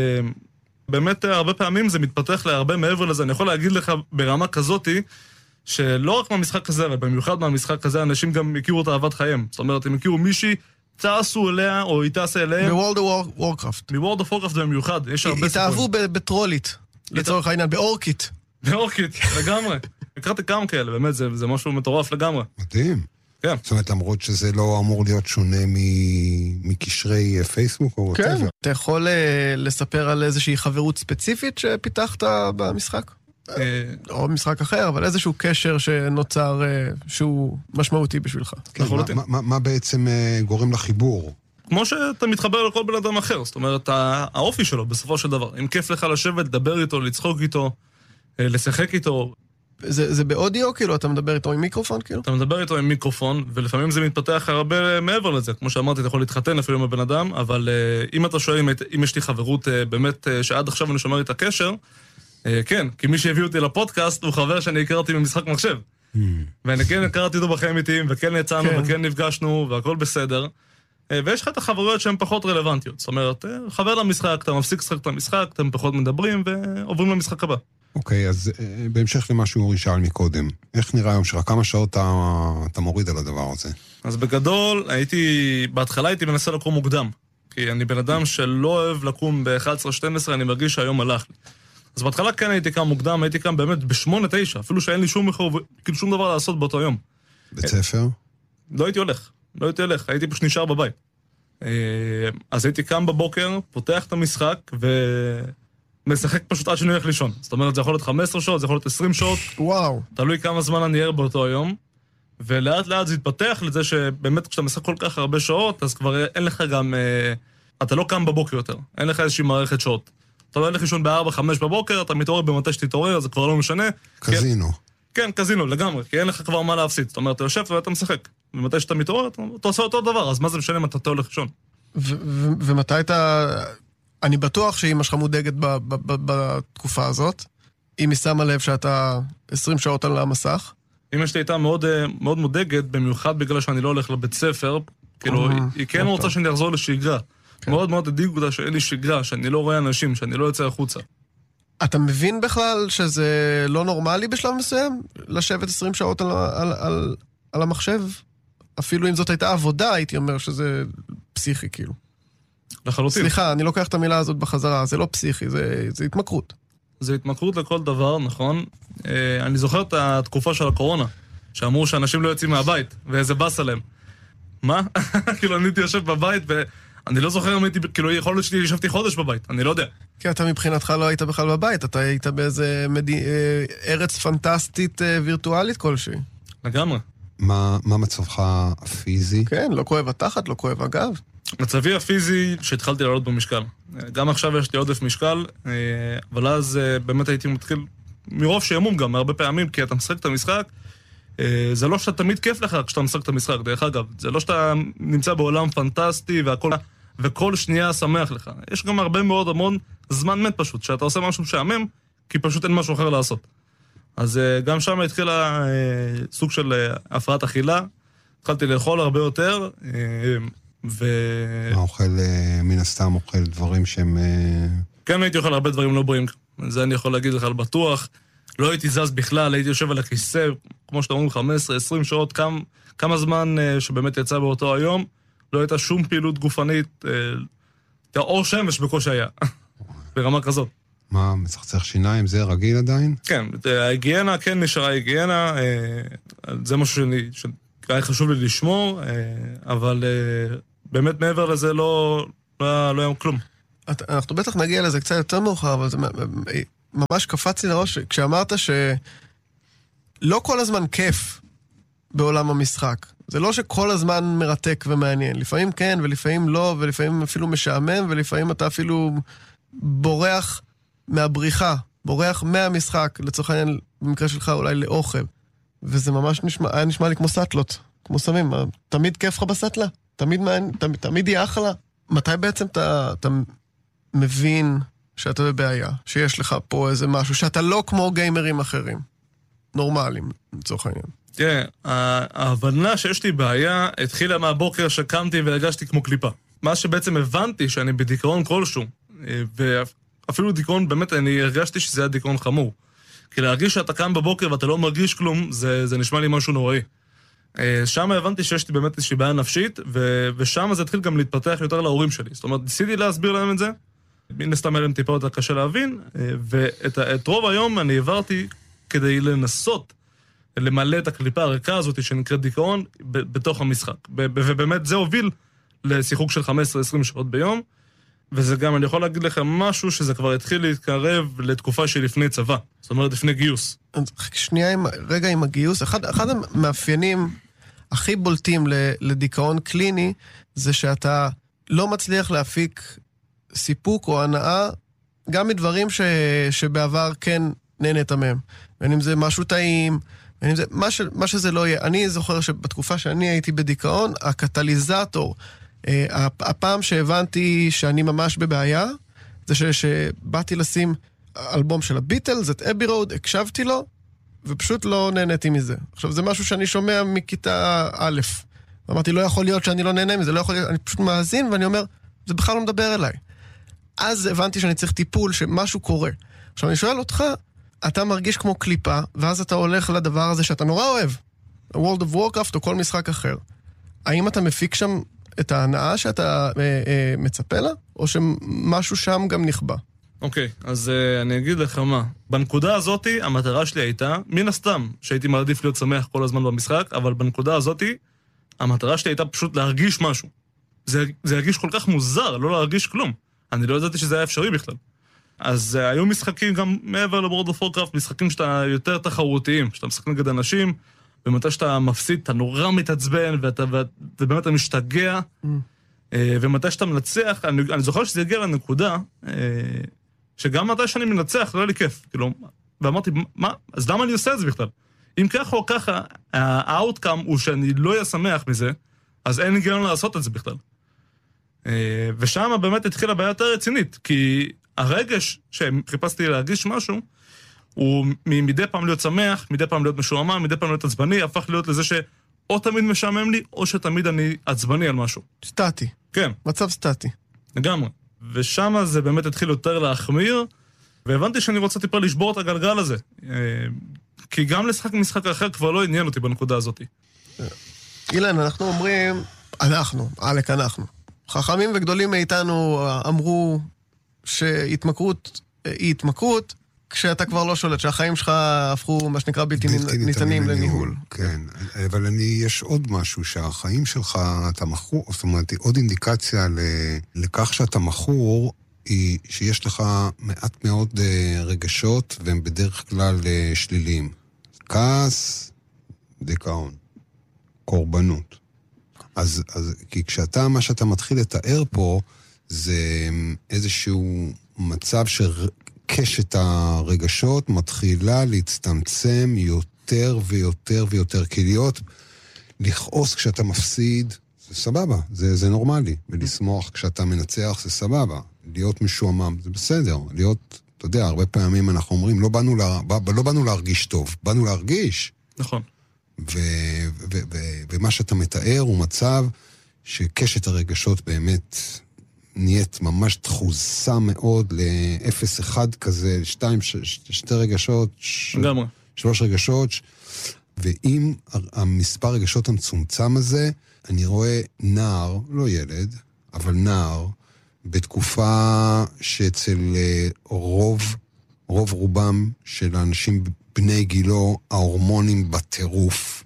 באמת הרבה פעמים זה מתפתח להרבה מעבר לזה. אני יכול להגיד לך ברמה כזאתי, שלא רק מהמשחק הזה, אבל במיוחד מהמשחק הזה, אנשים גם הכירו את אהבת חייהם. זאת אומרת, הם הכירו מישהי, טסו אליה, או היא טסה אליהם. בוורלד אוף וורקראפט. בוורלד אוף וורקראפט במיוחד, יש הרבה סיפורים. התאהבו בטרולית, לצורך העניין, באורקיט. באורקיט, לגמרי. הכרתי כמה כאלה, באמת, זה, זה משהו מטורף לגמרי. מדהים. כן. זאת אומרת, למרות שזה לא אמור להיות שונה מקשרי פייסבוק או כן. whatever. אתה יכול לספר על איזושהי חברות ספציפית שפיתחת במשחק? או במשחק אחר, אבל איזשהו קשר שנוצר שהוא משמעותי בשבילך. כן, מה, מה, מה בעצם גורם לחיבור? כמו שאתה מתחבר לכל בן אדם אחר, זאת אומרת, האופי שלו בסופו של דבר. אם כיף לך לשבת, לדבר איתו, לצחוק איתו, לשחק איתו. זה, זה באודיו, כאילו? אתה מדבר איתו עם מיקרופון, כאילו? אתה מדבר איתו עם מיקרופון, ולפעמים זה מתפתח הרבה מעבר לזה. כמו שאמרתי, אתה יכול להתחתן אפילו עם הבן אדם, אבל אם אתה שואל, אם יש לי חברות באמת, שעד עכשיו אני שומר את הקשר, כן, כי מי שהביא אותי לפודקאסט הוא חבר שאני הכרתי ממשחק מחשב. ואני כן הכרתי אותו בחיים איתיים, וכן יצאנו, וכן נפגשנו, והכל בסדר. ויש לך את החברויות שהן פחות רלוונטיות. זאת אומרת, חבר למשחק, אתה מפסיק לשחק את המשחק, אתם פחות מדברים, ועוברים למשחק הבא. אוקיי, אז בהמשך למה שהוא שאל מקודם, איך נראה היום שלך? כמה שעות אתה, אתה מוריד על הדבר הזה? אז בגדול, הייתי, בהתחלה הייתי מנסה לקום מוקדם. כי אני בן אדם שלא אוהב לקום ב-אחת עשרה שתים עשרה, אני מרגיש שהיום הלך לי. אז בהתחלה כן הייתי קם מוקדם, הייתי קם באמת ב-שמונה תשע, אפילו שאין לי שום מחור, כאילו שום דבר לעשות באותו יום. בית ספר? לא הייתי הולך, לא הייתי הולך, הייתי פשוט נשאר בבית. אז הייתי קם בבוקר, פותח את המשחק, ומשחק פשוט עד שאני הולך לישון. זאת אומרת, זה יכול להיות חמש עשרה שעות, זה יכול להיות עשרים שעות. וואו. תלוי כמה זמן אני ער באותו היום. ולאט לאט זה התפתח לזה שבאמת כשאתה משחק כל כך הרבה שעות, אז כבר אין לך גם, אתה לא קם בבוקר יותר, אין לך איזושהי מערכת שעות. אתה לא הולך לישון ב-ארבע חמש בבוקר, אתה מתעורר במתי שתתעורר, זה כבר לא משנה. קזינו. כן, קזינו, לגמרי, כי אין לך כבר מה להפסיד. זאת אומרת, אתה יושב ואתה משחק. ומתי שאתה מתעורר, אתה עושה אותו דבר, אז מה זה משנה אם אתה הולך לישון? ומתי אתה... אני בטוח שאמא שלך מודאגת בתקופה הזאת, אם היא שמה לב שאתה עשרים שעות על המסך. אמא שלי הייתה מאוד מודאגת, במיוחד בגלל שאני לא הולך לבית ספר, כאילו, היא כן רוצה שאני אחזור לשגרה. מאוד מאוד הדאיג אותה שאין לי שגרה, שאני לא רואה אנשים, שאני לא יוצא החוצה. אתה מבין בכלל שזה לא נורמלי בשלב מסוים? לשבת עשרים שעות על, על, על, על המחשב? אפילו אם זאת הייתה עבודה, הייתי אומר שזה פסיכי, כאילו. לחלוטין. סליחה, אני לוקח את המילה הזאת בחזרה, זה לא פסיכי, זה, זה התמכרות. זה התמכרות לכל דבר, נכון. אני זוכר את התקופה של הקורונה, שאמרו שאנשים לא יוצאים מהבית, ואיזה בס עליהם. מה? כאילו, אני הייתי יושב בבית ו... אני לא זוכר אם הייתי, כאילו, יכול להיות שלי ישבתי חודש בבית, אני לא יודע. כי אתה מבחינתך לא היית בכלל בבית, אתה היית באיזה מדי... ארץ פנטסטית וירטואלית כלשהי. לגמרי. מה, מה מצבך הפיזי? כן, לא כואב התחת, לא כואב הגב. מצבי הפיזי שהתחלתי לעלות במשקל. גם עכשיו יש לי עודף משקל, אבל אז באמת הייתי מתחיל מרוב שעמום גם, הרבה פעמים, כי אתה משחק את המשחק, זה לא שאתה תמיד כיף לך כשאתה משחק את המשחק, דרך אגב, זה לא שאתה נמצא בעולם פנטסטי והכל, וכל שנייה שמח לך. יש גם הרבה מאוד המון זמן מת פשוט, שאתה עושה משהו משעמם, כי פשוט אין משהו אחר לעשות. אז גם שם התחילה סוג של הפרעת אכילה, התחלתי לאכול הרבה יותר, ו... מה אוכל, מן הסתם אוכל דברים שהם... כן, הייתי אוכל הרבה דברים לא בריאים, זה אני יכול להגיד לך על בטוח, לא הייתי זז בכלל, הייתי יושב על הכיסא, כמו שאתה אומרים, חמש עשרה עשרים שעות, כמה, כמה זמן שבאמת יצא באותו היום, לא הייתה שום פעילות גופנית, אור שמש בקושי היה, ברמה כזאת. מה, מצחצח שיניים, זה רגיל עדיין? כן, ההיגיינה, כן נשארה היגיינה, זה משהו שהיה חשוב לי לשמור, אבל באמת מעבר לזה לא, לא, לא היה כלום. אנחנו בטח נגיע לזה קצת יותר מאוחר, אבל זה ממש קפץ לי לראש, כשאמרת שלא כל הזמן כיף בעולם המשחק. זה לא שכל הזמן מרתק ומעניין. לפעמים כן, ולפעמים לא, ולפעמים אפילו משעמם, ולפעמים אתה אפילו בורח מהבריחה, בורח מהמשחק, לצורך העניין, במקרה שלך אולי לאוכל. וזה ממש נשמע, היה נשמע לי כמו סטלות, כמו סמים. תמיד כיף לך בסטלה? תמיד, תמיד, תמיד יהיה אחלה? מתי בעצם אתה, אתה מבין שאתה בבעיה, שיש לך פה איזה משהו, שאתה לא כמו גיימרים אחרים, נורמליים, לצורך העניין? תראה, ההבנה שיש לי בעיה התחילה מהבוקר שקמתי והרגשתי כמו קליפה. מה שבעצם הבנתי שאני בדיכאון כלשהו, ואפילו דיכאון, באמת אני הרגשתי שזה היה דיכאון חמור. כי להרגיש שאתה קם בבוקר ואתה לא מרגיש כלום, זה, זה נשמע לי משהו נוראי. שם הבנתי שיש לי באמת איזושהי בעיה נפשית, ו- ושם זה התחיל גם להתפתח יותר להורים שלי. זאת אומרת, ניסיתי להסביר להם את זה, מן הסתם היה להם טיפה יותר קשה להבין, ואת את רוב היום אני העברתי כדי לנסות למלא את הקליפה הריקה הזאת שנקראת דיכאון ב- בתוך המשחק. ב- ובאמת זה הוביל לשיחוק של חמש עשרה עשרים שעות ביום, וזה גם, אני יכול להגיד לכם משהו שזה כבר התחיל להתקרב לתקופה שלפני צבא, זאת אומרת לפני גיוס. שנייה, רגע עם הגיוס, אחד, אחד המאפיינים הכי בולטים לדיכאון קליני, זה שאתה לא מצליח להפיק סיפוק או הנאה, גם מדברים ש, שבעבר כן נהנית מהם. בין אם זה משהו טעים, בין אם זה, מה, ש, מה שזה לא יהיה. אני זוכר שבתקופה שאני הייתי בדיכאון, הקטליזטור, הפעם שהבנתי שאני ממש בבעיה, זה ש, שבאתי לשים אלבום של הביטלס, את אבי רוד, הקשבתי לו, ופשוט לא נהניתי מזה. עכשיו, זה משהו שאני שומע מכיתה א'. אמרתי, לא יכול להיות שאני לא נהנה מזה, לא יכול להיות, אני פשוט מאזין, ואני אומר, זה בכלל לא מדבר אליי. אז הבנתי שאני צריך טיפול, שמשהו קורה. עכשיו, אני שואל אותך, אתה מרגיש כמו קליפה, ואז אתה הולך לדבר הזה שאתה נורא אוהב, World of Warcraft או כל משחק אחר. האם אתה מפיק שם את ההנאה שאתה אה, אה, מצפה לה, או שמשהו שם גם נכבה? אוקיי, okay, אז uh, אני אגיד לך מה. בנקודה הזאת, המטרה שלי הייתה, מן הסתם, שהייתי מעדיף להיות שמח כל הזמן במשחק, אבל בנקודה הזאת, המטרה שלי הייתה פשוט להרגיש משהו. זה, זה הרגיש כל כך מוזר, לא להרגיש כלום. אני לא ידעתי שזה היה אפשרי בכלל. אז uh, היו משחקים גם מעבר ל-World of Warcraft, משחקים שאתה יותר תחרותיים, שאתה משחק נגד אנשים, ומתי שאתה מפסיד, אתה נורא מתעצבן, ואתה, ואת, ובאמת אתה משתגע, mm. uh, ומתי שאתה מנצח, אני, אני זוכר שזה הגיע לנקודה, uh, שגם מתי שאני מנצח, לא היה לי כיף, כאילו, ואמרתי, מה, אז למה אני עושה את זה בכלל? אם ככה או ככה, האוטקאם הוא שאני לא אהיה שמח מזה, אז אין היגיון לעשות את זה בכלל. ושם באמת התחילה בעיה יותר רצינית, כי הרגש שחיפשתי להרגיש משהו, הוא מדי פעם להיות שמח, מדי פעם להיות משועמם, מדי פעם להיות עצבני, הפך להיות לזה שאו תמיד משעמם לי, או שתמיד אני עצבני על משהו. סטטי. כן. מצב סטטי. לגמרי. ושם זה באמת התחיל יותר להחמיר, והבנתי שאני רוצה טיפה לשבור את הגלגל הזה. כי גם לשחק משחק אחר כבר לא עניין אותי בנקודה הזאת. אילן, אנחנו אומרים, אנחנו, אלק אנחנו. חכמים וגדולים מאיתנו אמרו שהתמכרות היא התמכרות, כשאתה כבר לא שולט, שהחיים שלך הפכו, מה שנקרא, בלתי ניתנים לניהול. כן, אבל אני, יש עוד משהו, שהחיים שלך, אתה מכור, זאת אומרת, עוד אינדיקציה לכך שאתה מכור, היא שיש לך מעט מאוד רגשות, והם בדרך כלל שליליים. כעס, דיכאון, קורבנות. אז, אז, כי כשאתה, מה שאתה מתחיל לתאר פה, זה איזשהו מצב ש... קשת הרגשות מתחילה להצטמצם יותר ויותר ויותר, כי להיות, לכעוס כשאתה מפסיד, זה סבבה, זה, זה נורמלי, ולשמוח כשאתה מנצח זה סבבה, להיות משועמם זה בסדר, להיות, אתה יודע, הרבה פעמים אנחנו אומרים, לא באנו, לה, לא באנו להרגיש טוב, באנו להרגיש. נכון. ו, ו, ו, ומה שאתה מתאר הוא מצב שקשת הרגשות באמת נהיית ממש תחוסה מאוד ל-אפס אחד כזה, שתיים, ש, ש, שתי רגשות, ש, שלוש רגשות, ועם המספר רגשות המצומצם הזה, אני רואה נער, לא ילד, אבל נער, בתקופה שאצל רוב, רוב רובם של האנשים בני גילו, ההורמונים בטירוף,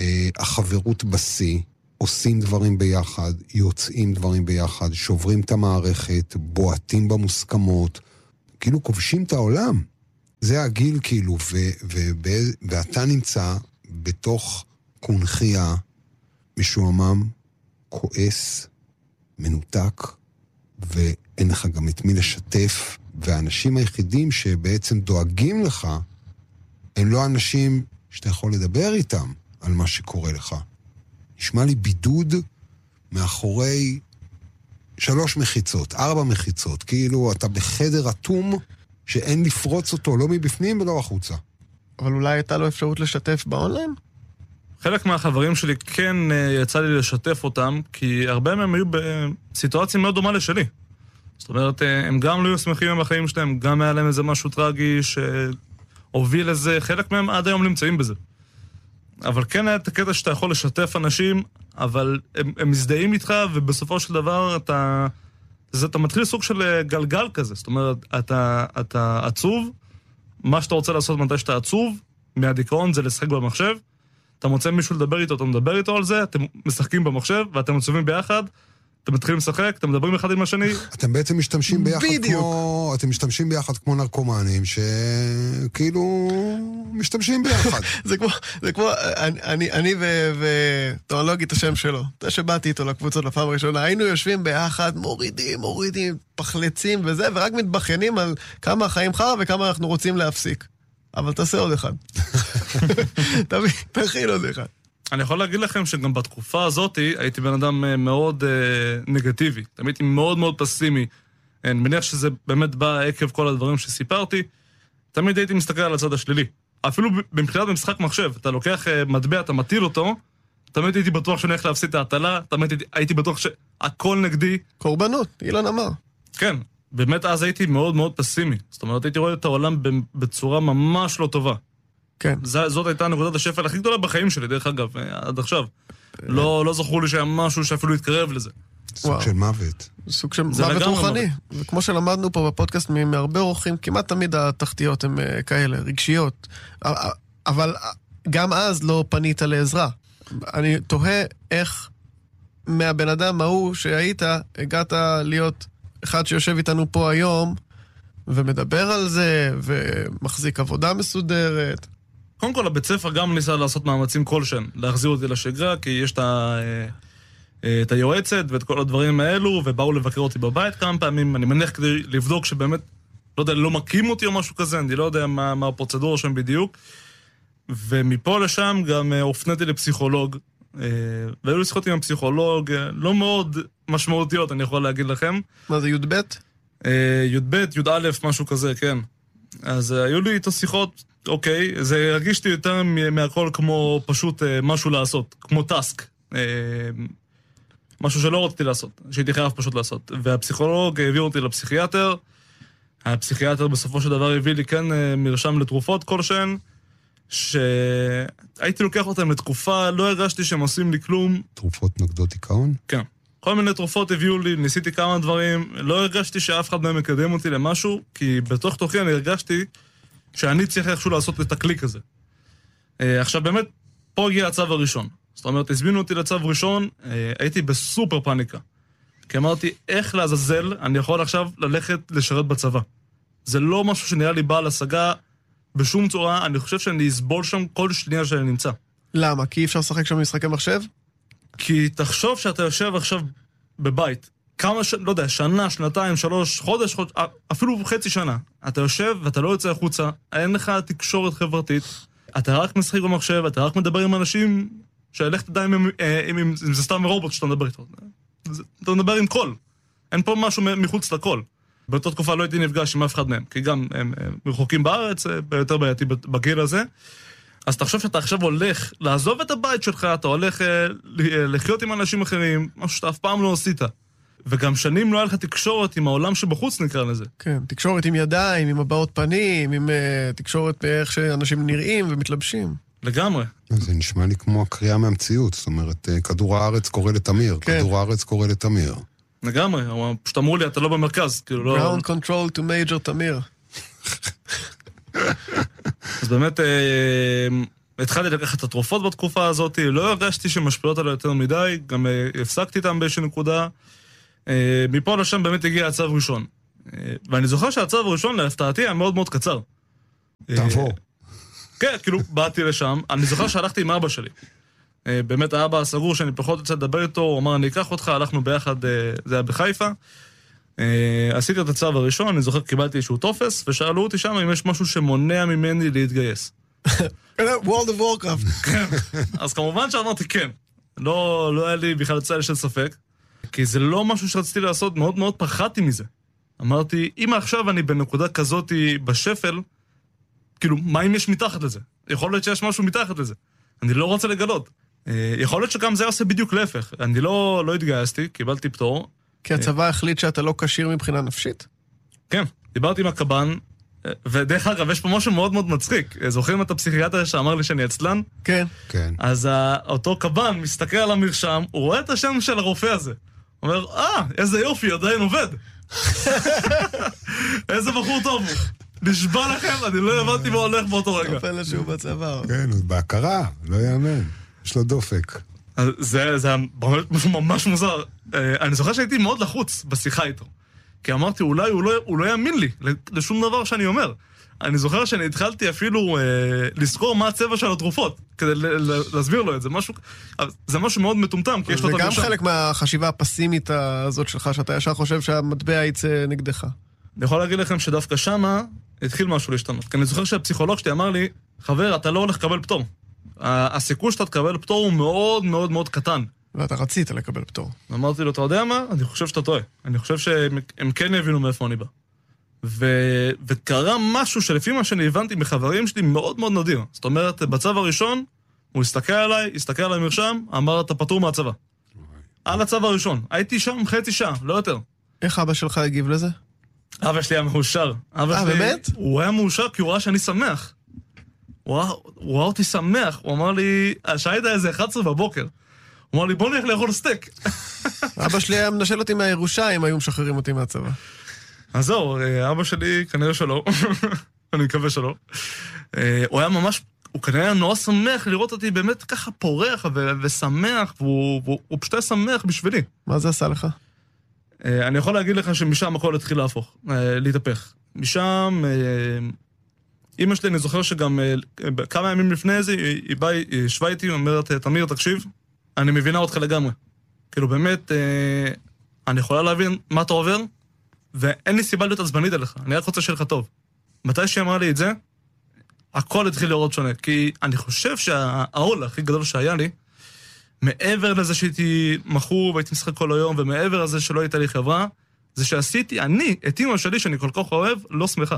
החברות בשיא, עושים דברים ביחד, יוצאים דברים ביחד, שוברים את המערכת, בועטים במוסכמות, כאילו כובשים את העולם. זה הגיל כאילו, ו- ו- ואתה נמצא בתוך קונחייה, משועמם, כועס, מנותק, ואין לך גם את מי לשתף, והאנשים היחידים שבעצם דואגים לך, הם לא אנשים שאתה יכול לדבר איתם על מה שקורה לך. נשמע לי בידוד מאחורי שלוש מחיצות, ארבע מחיצות, כאילו אתה בחדר אטום שאין לפרוץ אותו, לא מבפנים ולא החוצה. אבל אולי הייתה לו אפשרות לשתף באונליין? חלק מהחברים שלי כן יצא לי לשתף אותם, כי הרבה מהם היו בסיטואציה מאוד דומה לשלי. זאת אומרת, הם גם לא היו שמחים עם החיים שלהם, גם היה להם איזה משהו טרגי שהוביל לזה, חלק מהם עד היום נמצאים בזה. אבל כן היה את הקטע שאתה יכול לשתף אנשים, אבל הם, הם מזדהים איתך, ובסופו של דבר אתה, זה, אתה מתחיל סוג של גלגל כזה. זאת אומרת, אתה, אתה עצוב, מה שאתה רוצה לעשות מתי שאתה עצוב, מהדיכאון זה לשחק במחשב, אתה מוצא מישהו לדבר איתו, אתה מדבר איתו על זה, אתם משחקים במחשב, ואתם עצובים ביחד, אתם מתחילים לשחק, אתם מדברים אחד עם השני. אתם בעצם משתמשים ביחד כמו... אתם משתמשים ביחד כמו נרקומנים, שכאילו משתמשים ביחד. זה כמו, זה כמו, אני, אני ו... לא אגיד את השם שלו. זה שבאתי איתו לקבוצות לפעם הראשונה, היינו יושבים ביחד, מורידים, מורידים, פחלצים וזה, ורק מתבחנים על כמה החיים חרא וכמה אנחנו רוצים להפסיק. אבל תעשה עוד אחד. תביא, תכין עוד אחד. אני יכול להגיד לכם שגם בתקופה הזאת הייתי בן אדם מאוד uh, נגטיבי. תמיד הייתי מאוד מאוד פסימי. אני מניח שזה באמת בא עקב כל הדברים שסיפרתי. תמיד הייתי מסתכל על הצד השלילי. אפילו במחינת במשחק מחשב, אתה לוקח uh, מטבע, אתה מטיל אותו, תמיד הייתי בטוח שאני הולך להפסיד את ההטלה, תמיד הייתי, הייתי בטוח שהכל נגדי. קורבנות, אילן אמר. כן, באמת אז הייתי מאוד מאוד פסימי. זאת אומרת, הייתי רואה את העולם בצורה ממש לא טובה. כן. זאת הייתה נקודת השפל הכי גדולה בחיים שלי, דרך אגב, עד עכשיו. לא, לא זכרו לי שהיה משהו שאפילו התקרב לזה. סוג של מוות. סוג של מוות רוחני. וכמו שלמדנו פה בפודקאסט מהרבה אורחים, כמעט תמיד התחתיות הן כאלה, רגשיות. אבל גם אז לא פנית לעזרה. אני תוהה איך מהבן אדם ההוא שהיית, הגעת להיות אחד שיושב איתנו פה היום, ומדבר על זה, ומחזיק עבודה מסודרת. קודם כל, הבית ספר גם ניסה לעשות מאמצים כלשהם, להחזיר אותי לשגרה, כי יש את היועצת ואת כל הדברים האלו, ובאו לבקר אותי בבית כמה פעמים, אני מניח כדי לבדוק שבאמת, לא יודע, לא מקים אותי או משהו כזה, אני לא יודע מה, מה הפרוצדורה שם בדיוק, ומפה לשם גם הופניתי לפסיכולוג, והיו לי שיחות עם הפסיכולוג, לא מאוד משמעותיות, אני יכול להגיד לכם. מה זה, י' ב'? י' ב', י' א', משהו כזה, כן. אז היו לי איתו שיחות, אוקיי, זה הרגישתי יותר מהכל כמו פשוט משהו לעשות, כמו טסק. משהו שלא רציתי לעשות, שהייתי חייב פשוט לעשות. והפסיכולוג העביר אותי לפסיכיאטר, הפסיכיאטר בסופו של דבר הביא לי כן מרשם לתרופות כלשהן, שהייתי לוקח אותם לתקופה, לא הרגשתי שהם עושים לי כלום. תרופות נוגדות דיכאון? כן. כל מיני תרופות הביאו לי, ניסיתי כמה דברים, לא הרגשתי שאף אחד מהם מקדם אותי למשהו, כי בתוך תוכי אני הרגשתי שאני צריך איכשהו לעשות את הקליק הזה. עכשיו באמת, פה הגיע הצו הראשון. זאת אומרת, הזמינו אותי לצו ראשון, הייתי בסופר פאניקה. כי אמרתי, איך לעזאזל אני יכול עכשיו ללכת לשרת בצבא? זה לא משהו שנראה לי בעל השגה בשום צורה, אני חושב שאני אסבול שם כל שנייה שאני נמצא. למה? כי אי אפשר לשחק שם משחקי מחשב? כי תחשוב שאתה יושב עכשיו בבית, כמה, ש... לא יודע, שנה, שנתיים, שלוש, חודש, חודש, אפילו חצי שנה. אתה יושב ואתה לא יוצא החוצה, אין לך תקשורת חברתית, אתה רק משחק במחשב, אתה רק מדבר עם אנשים, שהלך תדע אם, אם, אם, אם זה סתם רובוט שאתה מדבר איתו. אתה מדבר עם קול. אין פה משהו מחוץ לקול. באותה תקופה לא הייתי נפגש עם אף אחד מהם, כי גם הם, הם רחוקים בארץ, ביותר בעייתי בגיל הזה. אז תחשוב שאתה עכשיו הולך לעזוב את הבית שלך, אתה הולך אה, לחיות עם אנשים אחרים, משהו שאתה אף פעם לא עשית. וגם שנים לא היה לך תקשורת עם העולם שבחוץ נקרא לזה. כן, תקשורת עם ידיים, עם הבעות פנים, עם uh, תקשורת באיך שאנשים נראים ומתלבשים. לגמרי. זה נשמע לי כמו הקריאה מהמציאות, זאת אומרת, כדור הארץ קורא לתמיר, כן. כדור הארץ קורא לתמיר. לגמרי, פשוט אמרו לי, אתה לא במרכז, כאילו לא... Ground control to major תמיר. אז באמת, אה, התחלתי לקחת את התרופות בתקופה הזאת, לא הרגשתי שמשפיעות עליו יותר מדי, גם אה, הפסקתי איתם באיזושהי נקודה. אה, מפה לשם באמת הגיע הצו ראשון. אה, ואני זוכר שהצו הראשון, להפתעתי, היה מאוד מאוד קצר. תעבור. אה, כן, כאילו, באתי לשם, אני זוכר שהלכתי עם אבא שלי. אה, באמת האבא הסגור שאני פחות יוצא לדבר איתו, הוא אמר, אני אקח אותך, הלכנו ביחד, אה, זה היה בחיפה. Uh, עשיתי את הצו הראשון, אני זוכר קיבלתי איזשהו טופס, ושאלו אותי שם אם יש משהו שמונע ממני להתגייס. World of Warcraft. כן, אז כמובן שאמרתי כן. לא, לא היה לי בכלל צל של ספק, כי זה לא משהו שרציתי לעשות, מאוד מאוד פחדתי מזה. אמרתי, אם עכשיו אני בנקודה כזאת בשפל, כאילו, מה אם יש מתחת לזה? יכול להיות שיש משהו מתחת לזה. אני לא רוצה לגלות. Uh, יכול להיות שגם זה עושה בדיוק להפך. אני לא, לא התגייסתי, קיבלתי פטור, כי הצבא החליט שאתה לא קשיר מבחינה נפשית? כן, דיברתי עם הקב"ן, ודרך אגב, יש פה משהו מאוד מאוד מצחיק. זוכרים את הפסיכיאטר שאמר לי שאני עצלן? כן. כן. אז אותו קב"ן מסתכל על המרשם, הוא רואה את השם של הרופא הזה. הוא אומר, אה, איזה יופי, עדיין עובד. איזה בחור טוב הוא. נשבע לכם, אני לא הבנתי מה הולך באותו רגע. פלא שהוא בצבא. כן, הוא בהכרה, לא יאמן. יש לו דופק. זה, זה משהו ממש מוזר. אני זוכר שהייתי מאוד לחוץ בשיחה איתו. כי אמרתי, אולי הוא לא, הוא לא יאמין לי לשום דבר שאני אומר. אני זוכר שאני התחלתי אפילו אה, לזכור מה הצבע של התרופות, כדי ל- ל- להסביר לו את זה. משהו, זה משהו מאוד מטומטם, כי יש לו את המרשם. זה גם חלק מהחשיבה הפסימית הזאת שלך, שאתה ישר חושב שהמטבע יצא נגדך. אני יכול להגיד לכם שדווקא שמה התחיל משהו להשתנות. כי אני זוכר שהפסיכולוג שלי אמר לי, חבר, אתה לא הולך לקבל פטור. הסיכוי שאתה תקבל פטור הוא מאוד מאוד מאוד קטן. ואתה רצית לקבל פטור. אמרתי לו, אתה יודע מה? אני חושב שאתה טועה. אני חושב שהם כן יבינו מאיפה אני בא. ו... וקרה משהו שלפי מה שאני הבנתי מחברים שלי מאוד מאוד נדיר. זאת אומרת, בצו הראשון, הוא הסתכל עליי, הסתכל על המרשם, אמר, אתה פטור מהצבא. על הצו הראשון. הייתי שם חצי שעה, לא יותר. איך אבא שלך הגיב לזה? אבא שלי היה מאושר. אה, באמת? הוא היה מאושר כי הוא ראה שאני שמח. הוא ראה, הוא ראה אותי שמח. הוא אמר לי, השעה הייתה איזה אחת עשרה בבוקר. הוא אמר לי, בוא נלך לאכול סטייק. אבא שלי היה מנשל אותי מהירושה אם היו משחררים אותי מהצבא. אז זהו, אבא שלי כנראה שלא. אני מקווה שלא. הוא היה ממש, הוא כנראה היה נורא שמח לראות אותי באמת ככה פורח ו- ושמח, והוא, והוא, הוא פשוט היה שמח בשבילי. מה זה עשה לך? אני יכול להגיד לך שמשם הכל התחיל להפוך, להתהפך. משם, אמא שלי, אני זוכר שגם כמה ימים לפני זה, היא באה, היא ישבה איתי, היא אומרת, תמיר, תקשיב, אני מבינה אותך לגמרי. כאילו באמת, אני יכולה להבין מה אתה עובר, ואין לי סיבה להיות עצבנית עליך, אני רק רוצה שיהיה לך טוב. מתי שהיא אמרה לי את זה, הכל התחיל לראות שונה, כי אני חושב שהעול הכי גדול שהיה לי, מעבר לזה שהייתי מחור והייתי משחק כל היום, ומעבר לזה שלא הייתה לי חברה, זה שעשיתי, אני, את אמא שלי שאני כל כך אוהב, לא שמחה.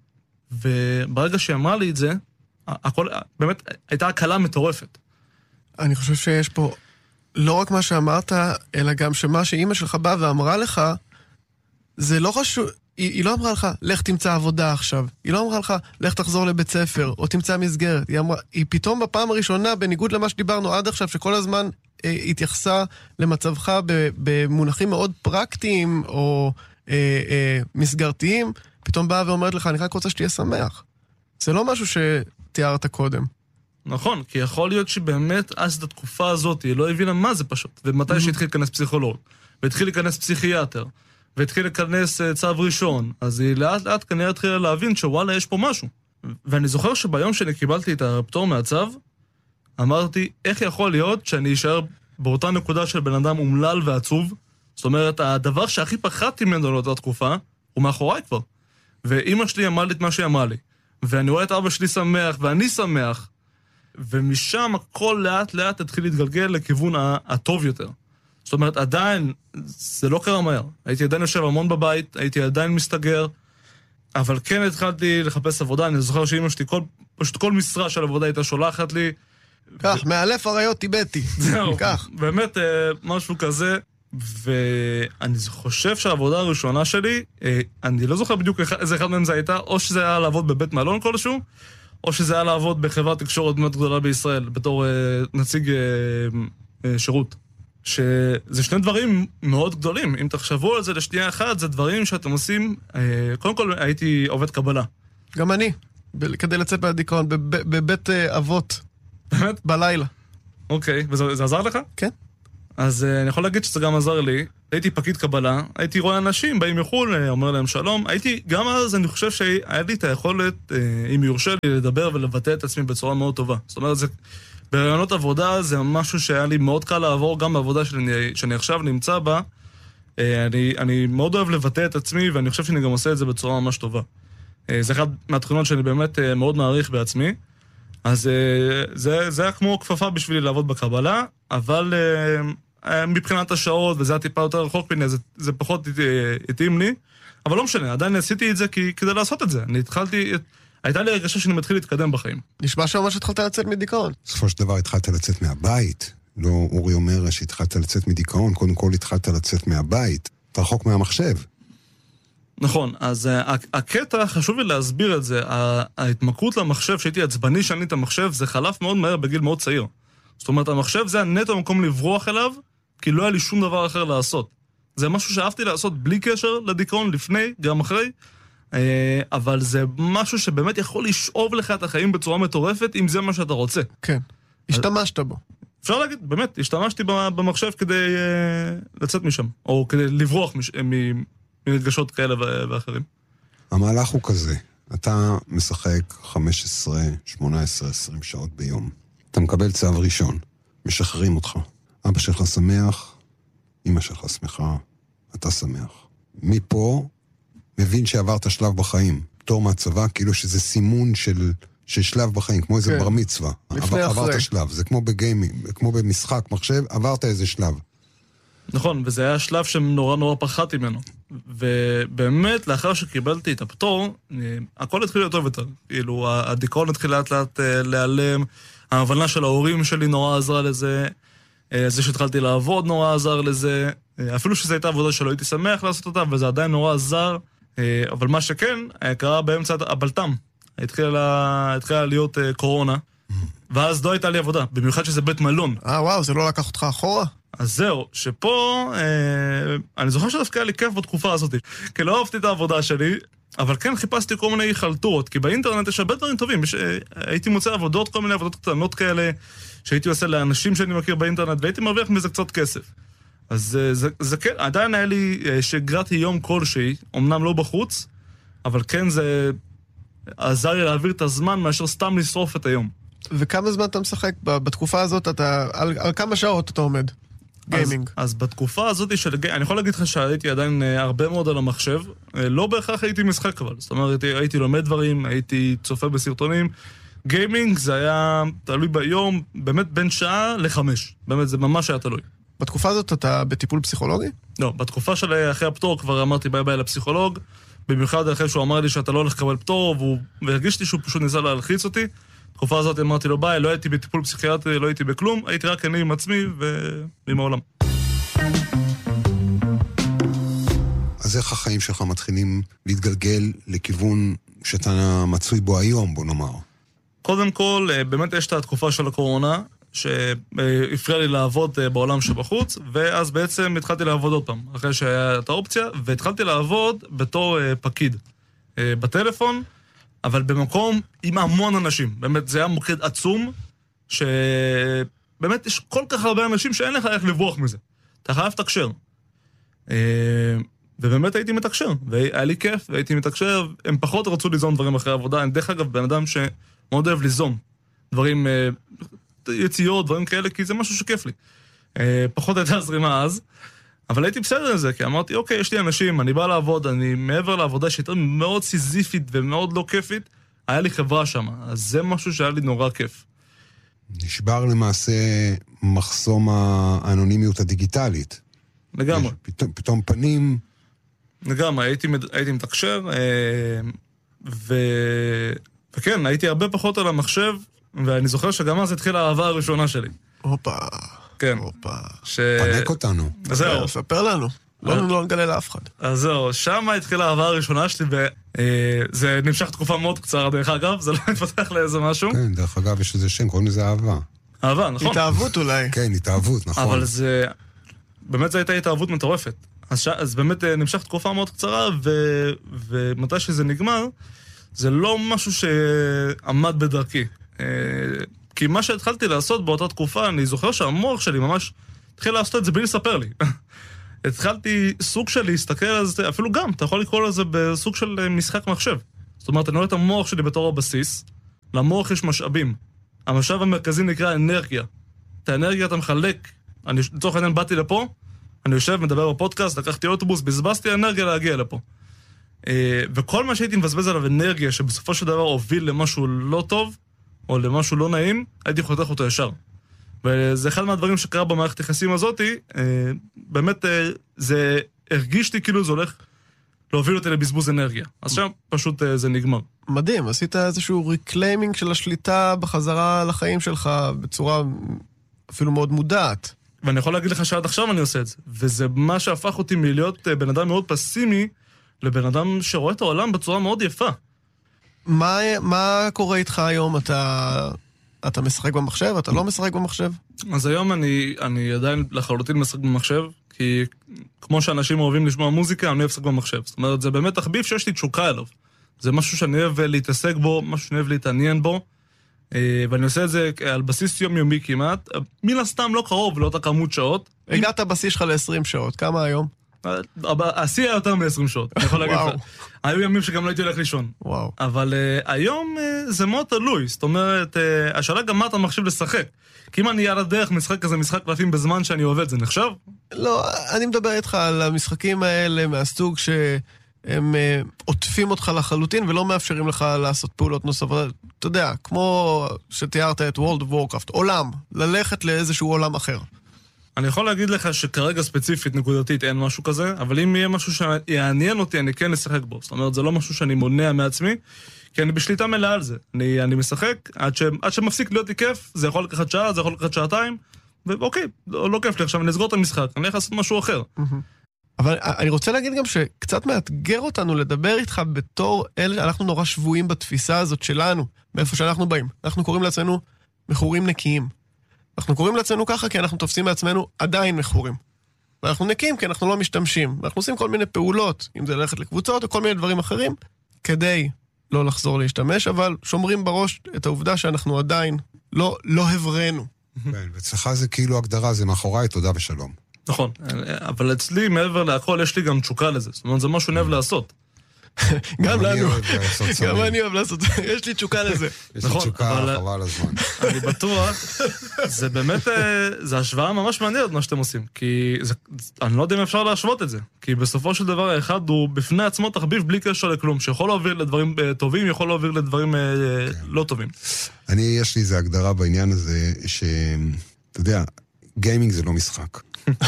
וברגע שהיא אמרה לי את זה, הכל, באמת, הייתה הקלה מטורפת. אני חושב שיש פה לא רק מה שאמרת, אלא גם שמה שאמא שלך באה ואמרה לך, זה לא חשוב, היא, היא לא אמרה לך, לך תמצא עבודה עכשיו. היא לא אמרה לך, לך תחזור לבית ספר, או תמצא מסגרת. היא אמרה, היא פתאום בפעם הראשונה, בניגוד למה שדיברנו עד עכשיו, שכל הזמן אה, התייחסה למצבך ב, במונחים מאוד פרקטיים, או אה, אה, מסגרתיים, פתאום באה ואומרת לך, אני רק רוצה שתהיה שמח. זה לא משהו שתיארת קודם. נכון, כי יכול להיות שבאמת אז את התקופה הזאת היא לא הבינה מה זה פשוט. ומתי שהתחיל להיכנס פסיכולוג, והתחיל להיכנס פסיכיאטר, והתחיל להיכנס צו ראשון, אז היא לאט לאט כנראה התחילה להבין שוואלה יש פה משהו. ואני זוכר שביום שאני קיבלתי את הפטור מהצו, אמרתי, איך יכול להיות שאני אשאר באותה נקודה של בן אדם אומלל ועצוב, זאת אומרת, הדבר שהכי פחדתי ממנו לאותה תקופה, הוא מאחוריי כבר. ואמא שלי אמרה לי את מה שהיא אמרה לי. ואני רואה את אבא שלי שמח, ואני שמח, ומשם הכל לאט לאט התחיל להתגלגל לכיוון הטוב יותר. זאת אומרת, עדיין, זה לא קרה מהר. הייתי עדיין יושב המון בבית, הייתי עדיין מסתגר, אבל כן התחלתי לחפש עבודה. אני זוכר שאמא שלי, כל, פשוט כל משרה של עבודה הייתה שולחת לי. כך, ו... מאלף אריות טיבטי. זהו, כך. באמת משהו כזה. ואני חושב שהעבודה הראשונה שלי, אני לא זוכר בדיוק איזה אחד מהם זה הייתה, או שזה היה לעבוד בבית מלון כלשהו, או שזה היה לעבוד בחברת תקשורת מאוד גדולה בישראל, בתור נציג שירות. שזה שני דברים מאוד גדולים. אם תחשבו על זה לשנייה אחת, זה דברים שאתם עושים, קודם כל הייתי עובד קבלה. גם אני, ב- כדי לצאת מהדיכאון, בב- בבית אבות. באמת? בלילה. אוקיי, וזה זה עזר לך? כן. אז uh, אני יכול להגיד שזה גם עזר לי. הייתי פקיד קבלה, הייתי רואה אנשים, באים מחול, אומר להם שלום. הייתי, גם אז אני חושב שהיה לי את היכולת, uh, אם יורשה לי, לדבר ולבטא את עצמי בצורה מאוד טובה. זאת אומרת, זה, ברעיונות עבודה זה משהו שהיה לי מאוד קל לעבור, גם בעבודה שאני, שאני עכשיו נמצא בה. Uh, אני, אני מאוד אוהב לבטא את עצמי, ואני חושב שאני גם עושה את זה בצורה ממש טובה. Uh, זה אחד מהתכונות שאני באמת uh, מאוד מעריך בעצמי. אז uh, זה, זה היה כמו כפפה בשבילי לעבוד בקבלה, אבל... Uh, מבחינת השעות, וזה היה טיפה יותר רחוק ממני, זה, זה פחות התאים לי, אבל לא משנה, עדיין עשיתי את זה כי, כדי לעשות את זה. אני התחלתי, הייתה לי הרגשה שאני מתחיל להתקדם בחיים. נשמע שממש התחלת לצאת מדיכאון. בסופו של דבר התחלת לצאת מהבית. לא אורי אומר שהתחלת לצאת מדיכאון, קודם כל התחלת לצאת מהבית. אתה רחוק מהמחשב. נכון, אז uh, הקטע, חשוב לי להסביר את זה, ההתמכרות למחשב, שהייתי עצבני שאני את המחשב, זה חלף מאוד מהר בגיל מאוד צעיר. זאת אומרת, המחשב זה הנטו המקום לברוח אליו, כי לא היה לי שום דבר אחר לעשות. זה משהו שאהבתי לעשות בלי קשר לדיכאון, לפני, גם אחרי, אבל זה משהו שבאמת יכול לשאוב לך את החיים בצורה מטורפת, אם זה מה שאתה רוצה. כן, השתמשת בו. אפשר להגיד, באמת, השתמשתי במחשב כדי לצאת משם, או כדי לברוח ממתגשות כאלה ואחרים. המהלך הוא כזה, אתה משחק חמש עשרה, שמונה עשרה, עשרים שעות ביום. אתה מקבל צו ראשון, משחררים אותך. אבא שלך שמח, אמא שלך שמחה, אתה שמח. מפה מבין שעברת שלב בחיים, פתור מהצבא, כאילו שזה סימון של, של שלב בחיים, כמו איזה כן. בר מצווה. לפני עבר, אחרי. עברת שלב, זה כמו בגיימינג, כמו במשחק מחשב, עברת איזה שלב. נכון, וזה היה שלב שנורא נורא פחדתי ממנו. ובאמת, לאחר שקיבלתי את הפטור, הכל התחיל להיות טוב יותר. כאילו, הדיכאון התחיל לאט לאט להיעלם, ההבנה של ההורים שלי נורא עזרה לזה, זה שהתחלתי לעבוד נורא עזר לזה, אפילו שזו הייתה עבודה שלא הייתי שמח לעשות אותה, וזה עדיין נורא עזר, אבל מה שכן, קרה באמצע הבלטם. התחילה, התחילה להיות קורונה, ואז לא הייתה לי עבודה, במיוחד שזה בית מלון. אה, וואו, זה לא לקח אותך אחורה? אז זהו, שפה, אה, אני זוכר שדווקא היה לי כיף בתקופה הזאת, כי לא אהבתי את העבודה שלי, אבל כן חיפשתי כל מיני חלטורות, כי באינטרנט יש הרבה דברים טובים, יש, אה, הייתי מוצא עבודות, כל מיני עבודות קטנות כאלה, שהייתי עושה לאנשים שאני מכיר באינטרנט, והייתי מרוויח מזה קצת כסף. אז אה, זה, זה כן, עדיין היה לי אה, שגרתי יום כלשהי, אמנם לא בחוץ, אבל כן זה עזר לי להעביר את הזמן מאשר סתם לשרוף את היום. וכמה זמן אתה משחק? בתקופה הזאת, אתה, על, על כמה שעות אתה עומד? גיימינג. אז, אז בתקופה הזאת של גיימינג, אני יכול להגיד לך שהייתי עדיין הרבה מאוד על המחשב, לא בהכרח הייתי משחק אבל, זאת אומרת, הייתי, הייתי לומד דברים, הייתי צופה בסרטונים, גיימינג זה היה תלוי ביום, באמת בין שעה לחמש, באמת זה ממש היה תלוי. בתקופה הזאת אתה בטיפול פסיכולוגי? לא, בתקופה של אחרי הפטור כבר אמרתי ביי ביי לפסיכולוג, במיוחד אחרי שהוא אמר לי שאתה לא הולך לקבל פטור, והוא הרגיש לי שהוא פשוט ניסה להלחיץ אותי, בתקופה הזאת אמרתי לו ביי, לא הייתי בטיפול פסיכיאטרי, לא הייתי בכלום, הייתי רק אני עם עצמי ועם העולם. אז איך החיים שלך מתחילים להתגלגל לכיוון שאתה מצוי בו היום, בוא נאמר? קודם כל, באמת יש את התקופה של הקורונה, שהפריע לי לעבוד בעולם שבחוץ, ואז בעצם התחלתי לעבוד עוד פעם, אחרי שהיה את האופציה, והתחלתי לעבוד בתור פקיד בטלפון, אבל במקום עם המון אנשים. באמת, זה היה מוקד עצום, שבאמת יש כל כך הרבה אנשים שאין לך איך לברוח מזה. אתה חייב לתקשר. ובאמת הייתי מתקשר, והיה לי כיף, והייתי מתקשר, הם פחות רצו ליזום דברים אחרי עבודה, אני דרך אגב בן אדם שמאוד אוהב ליזום דברים, יציאות, דברים כאלה, כי זה משהו שכיף לי. פחות הייתה זרימה אז, אבל הייתי בסדר עם זה, כי אמרתי, אוקיי, יש לי אנשים, אני בא לעבוד, אני מעבר לעבודה שהייתה מאוד סיזיפית ומאוד לא כיפית, היה לי חברה שם, אז זה משהו שהיה לי נורא כיף. נשבר למעשה מחסום האנונימיות הדיגיטלית. לגמרי. פתאום, פתאום פנים... לגמרי, הייתי, הייתי מתקשר, ו... וכן, הייתי הרבה פחות על המחשב, ואני זוכר שגם אז התחילה האהבה הראשונה שלי. הופה. כן. הופה. ש... פנק אותנו. זהו. ספר לנו. לא, לא נגלה לאף אחד. אז זהו, שם התחילה האהבה הראשונה שלי, וזה נמשך תקופה מאוד קצרה, דרך אגב, זה לא מתפתח לאיזה משהו. כן, דרך אגב, יש איזה שם, קוראים לזה אהבה. אהבה, נכון. התאהבות אולי. כן, התאהבות, נכון. אבל זה... באמת זו הייתה התאהבות מטורפת. אז, ש... אז באמת נמשך תקופה מאוד קצרה, ו... ומתי שזה נגמר, זה לא משהו שעמד בדרכי. כי מה שהתחלתי לעשות באותה תקופה, אני זוכר שהמוח שלי ממש התחיל לעשות את זה בלי לספר לי. התחלתי סוג של להסתכל על זה, אפילו גם, אתה יכול לקרוא לזה בסוג של משחק מחשב. זאת אומרת, אני רואה את המוח שלי בתור הבסיס, למוח יש משאבים. המשאב המרכזי נקרא אנרגיה. את האנרגיה אתה מחלק, אני לצורך העניין באתי לפה, אני יושב, מדבר בפודקאסט, לקחתי אוטובוס, בזבזתי אנרגיה להגיע לפה. וכל מה שהייתי מבזבז עליו אנרגיה, שבסופו של דבר הוביל למשהו לא טוב, או למשהו לא נעים, הייתי חותך אותו ישר. וזה אחד מהדברים שקרה במערכת היחסים הזאת, באמת זה הרגיש לי כאילו זה הולך להוביל אותי לבזבוז אנרגיה. אז שם פשוט זה נגמר. מדהים, עשית איזשהו ריקליימינג של השליטה בחזרה לחיים שלך בצורה אפילו מאוד מודעת. ואני יכול להגיד לך שעד עכשיו אני עושה את זה. וזה מה שהפך אותי מלהיות בן אדם מאוד פסימי, לבן אדם שרואה את העולם בצורה מאוד יפה. מה, מה קורה איתך היום? אתה, אתה משחק במחשב? אתה לא משחק במחשב? אז היום אני, אני עדיין לחלוטין משחק במחשב, כי כמו שאנשים אוהבים לשמוע מוזיקה, אני אוהב לשחק במחשב. זאת אומרת, זה באמת תחביב שיש לי תשוקה אליו. זה משהו שאני אוהב להתעסק בו, משהו שאני אוהב להתעניין בו, ואני עושה את זה על בסיס יומיומי כמעט. מן הסתם לא קרוב, לא את הכמות שעות. הגעת הבסיס שלך ל-עשרים שעות, כמה היום? השיא היה יותר מ-עשרים שעות, אני יכול להגיד לך. היו ימים שגם לא הייתי הולך לישון. וואו. אבל uh, היום uh, זה מאוד תלוי, זאת אומרת, uh, השאלה גם מה אתה מחשיב לשחק. כי אם אני על הדרך משחק כזה משחק קלפים בזמן שאני עובד, זה נחשב? לא, אני מדבר איתך על המשחקים האלה מהסוג שהם uh, עוטפים אותך לחלוטין ולא מאפשרים לך לעשות פעולות נוספות. אתה יודע, כמו שתיארת את World of Warcraft, עולם, ללכת לאיזשהו עולם אחר. אני יכול להגיד לך שכרגע ספציפית, נקודתית, אין משהו כזה, אבל אם יהיה משהו שיעניין אותי, אני כן אשחק בו. זאת אומרת, זה לא משהו שאני מונע מעצמי, כי אני בשליטה מלאה על זה. אני, אני משחק, עד, ש, עד שמפסיק להיות לי כיף, זה יכול לקחת שעה, זה יכול לקחת שעתיים, ואוקיי, לא, לא כיף לי עכשיו, אני אסגור את המשחק, אני הולך לעשות משהו אחר. אבל אני רוצה להגיד גם שקצת מאתגר אותנו לדבר איתך בתור אלה, אנחנו נורא שבויים בתפיסה הזאת שלנו, מאיפה שאנחנו באים. אנחנו קוראים לעצמנו מכורים נקיים. אנחנו קוראים לעצמנו ככה כי אנחנו תופסים מעצמנו עדיין מכורים. ואנחנו נקים כי אנחנו לא משתמשים. ואנחנו עושים כל מיני פעולות, אם זה ללכת לקבוצות או כל מיני דברים אחרים, כדי לא לחזור להשתמש, אבל שומרים בראש את העובדה שאנחנו עדיין לא, לא הברנו. כן, ואצלך זה כאילו הגדרה, זה מאחוריי, תודה ושלום. נכון, אבל אצלי מעבר להכל יש לי גם תשוקה לזה. זאת אומרת, זה משהו נאהב לעשות. גם לנו, גם אני אוהב לעשות, יש לי תשוקה לזה. יש לי תשוקה, חבל הזמן. אני בטוח, זה באמת, זה השוואה ממש מעניינת מה שאתם עושים, כי אני לא יודע אם אפשר להשוות את זה, כי בסופו של דבר האחד הוא בפני עצמו תחביב בלי קשר לכלום, שיכול להוביל לדברים טובים, יכול להוביל לדברים לא טובים. אני, יש לי איזו הגדרה בעניין הזה, שאתה יודע, גיימינג זה לא משחק.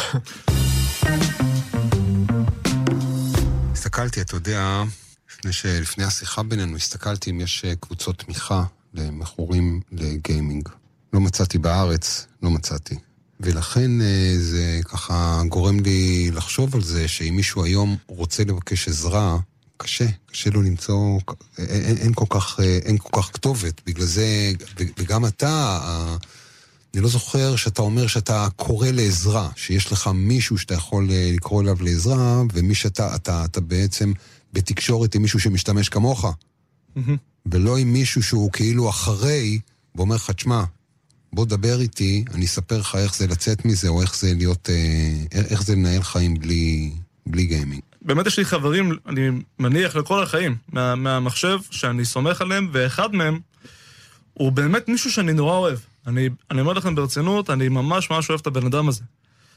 הסתכלתי, אתה יודע, לפני, ש... לפני השיחה בינינו, הסתכלתי אם יש קבוצות תמיכה למכורים לגיימינג. לא מצאתי בארץ, לא מצאתי. ולכן זה ככה גורם לי לחשוב על זה, שאם מישהו היום רוצה לבקש עזרה, קשה, קשה לו למצוא, אין, אין, כל, כך, אין כל כך כתובת. בגלל זה, וגם אתה, אני לא זוכר שאתה אומר שאתה קורא לעזרה, שיש לך מישהו שאתה יכול לקרוא אליו לעזרה, ומי שאתה, אתה, אתה בעצם בתקשורת עם מישהו שמשתמש כמוך, mm-hmm. ולא עם מישהו שהוא כאילו אחרי, ואומר לך, תשמע, בוא דבר איתי, אני אספר לך איך זה לצאת מזה, או איך זה להיות, איך זה לנהל חיים בלי, בלי גיימינג. באמת יש לי חברים, אני מניח לכל החיים, מה, מהמחשב, שאני סומך עליהם, ואחד מהם הוא באמת מישהו שאני נורא אוהב. אני, אני אומר לכם ברצינות, אני ממש ממש אוהב את הבן אדם הזה.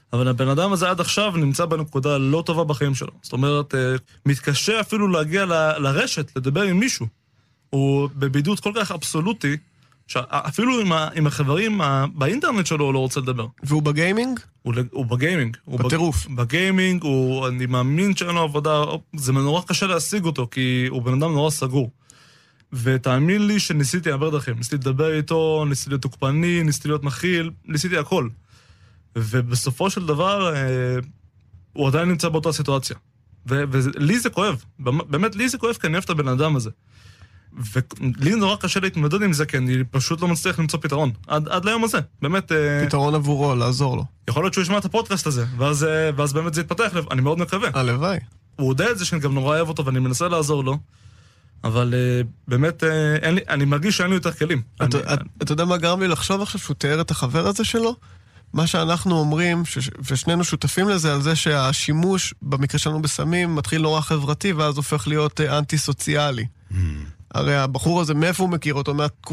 אבל הבן אדם הזה עד עכשיו נמצא בנקודה לא טובה בחיים שלו. זאת אומרת, מתקשה אפילו להגיע ל- לרשת, לדבר עם מישהו. הוא בבידוד כל כך אבסולוטי, שאפילו עם, ה- עם החברים ה- באינטרנט שלו הוא לא רוצה לדבר. והוא בגיימינג? הוא, הוא בגיימינג. הוא בטירוף. בג... בגיימינג, הוא, אני מאמין שאין לו עבודה, זה נורא קשה להשיג אותו, כי הוא בן אדם נורא סגור. ותאמין לי שניסיתי הרבה דרכים, ניסיתי לדבר איתו, ניסיתי להיות תוקפני, ניסיתי להיות מכיל, ניסיתי הכל. ובסופו של דבר, אה, הוא עדיין נמצא באותה סיטואציה. ו- ולי זה כואב, באמת לי זה כואב, כי אני אוהב את הבן אדם הזה. ולי נורא קשה להתמודד עם זה, כי אני פשוט לא מצליח למצוא פתרון. עד, עד ליום הזה, באמת... פתרון עבורו, לעזור לו. יכול להיות שהוא ישמע את הפודקאסט הזה, ואז, ואז באמת זה יתפתח, אני מאוד מקווה. הלוואי. הוא יודע את זה שאני גם נורא אוהב אותו, ואני מנסה לעזור לו, אבל באמת, אין לי, אני מרגיש שאין לי יותר כלים. אתה, אני, אתה, אתה יודע מה גרם לי לחשוב עכשיו שהוא תיאר את החבר הזה שלו? מה שאנחנו אומרים, ש, ושנינו שותפים לזה, על זה שהשימוש, במקרה שלנו בסמים, מתחיל נורא חברתי, ואז הופך להיות אנטי-סוציאלי. הרי הבחור הזה, מאיפה הוא מכיר אותו?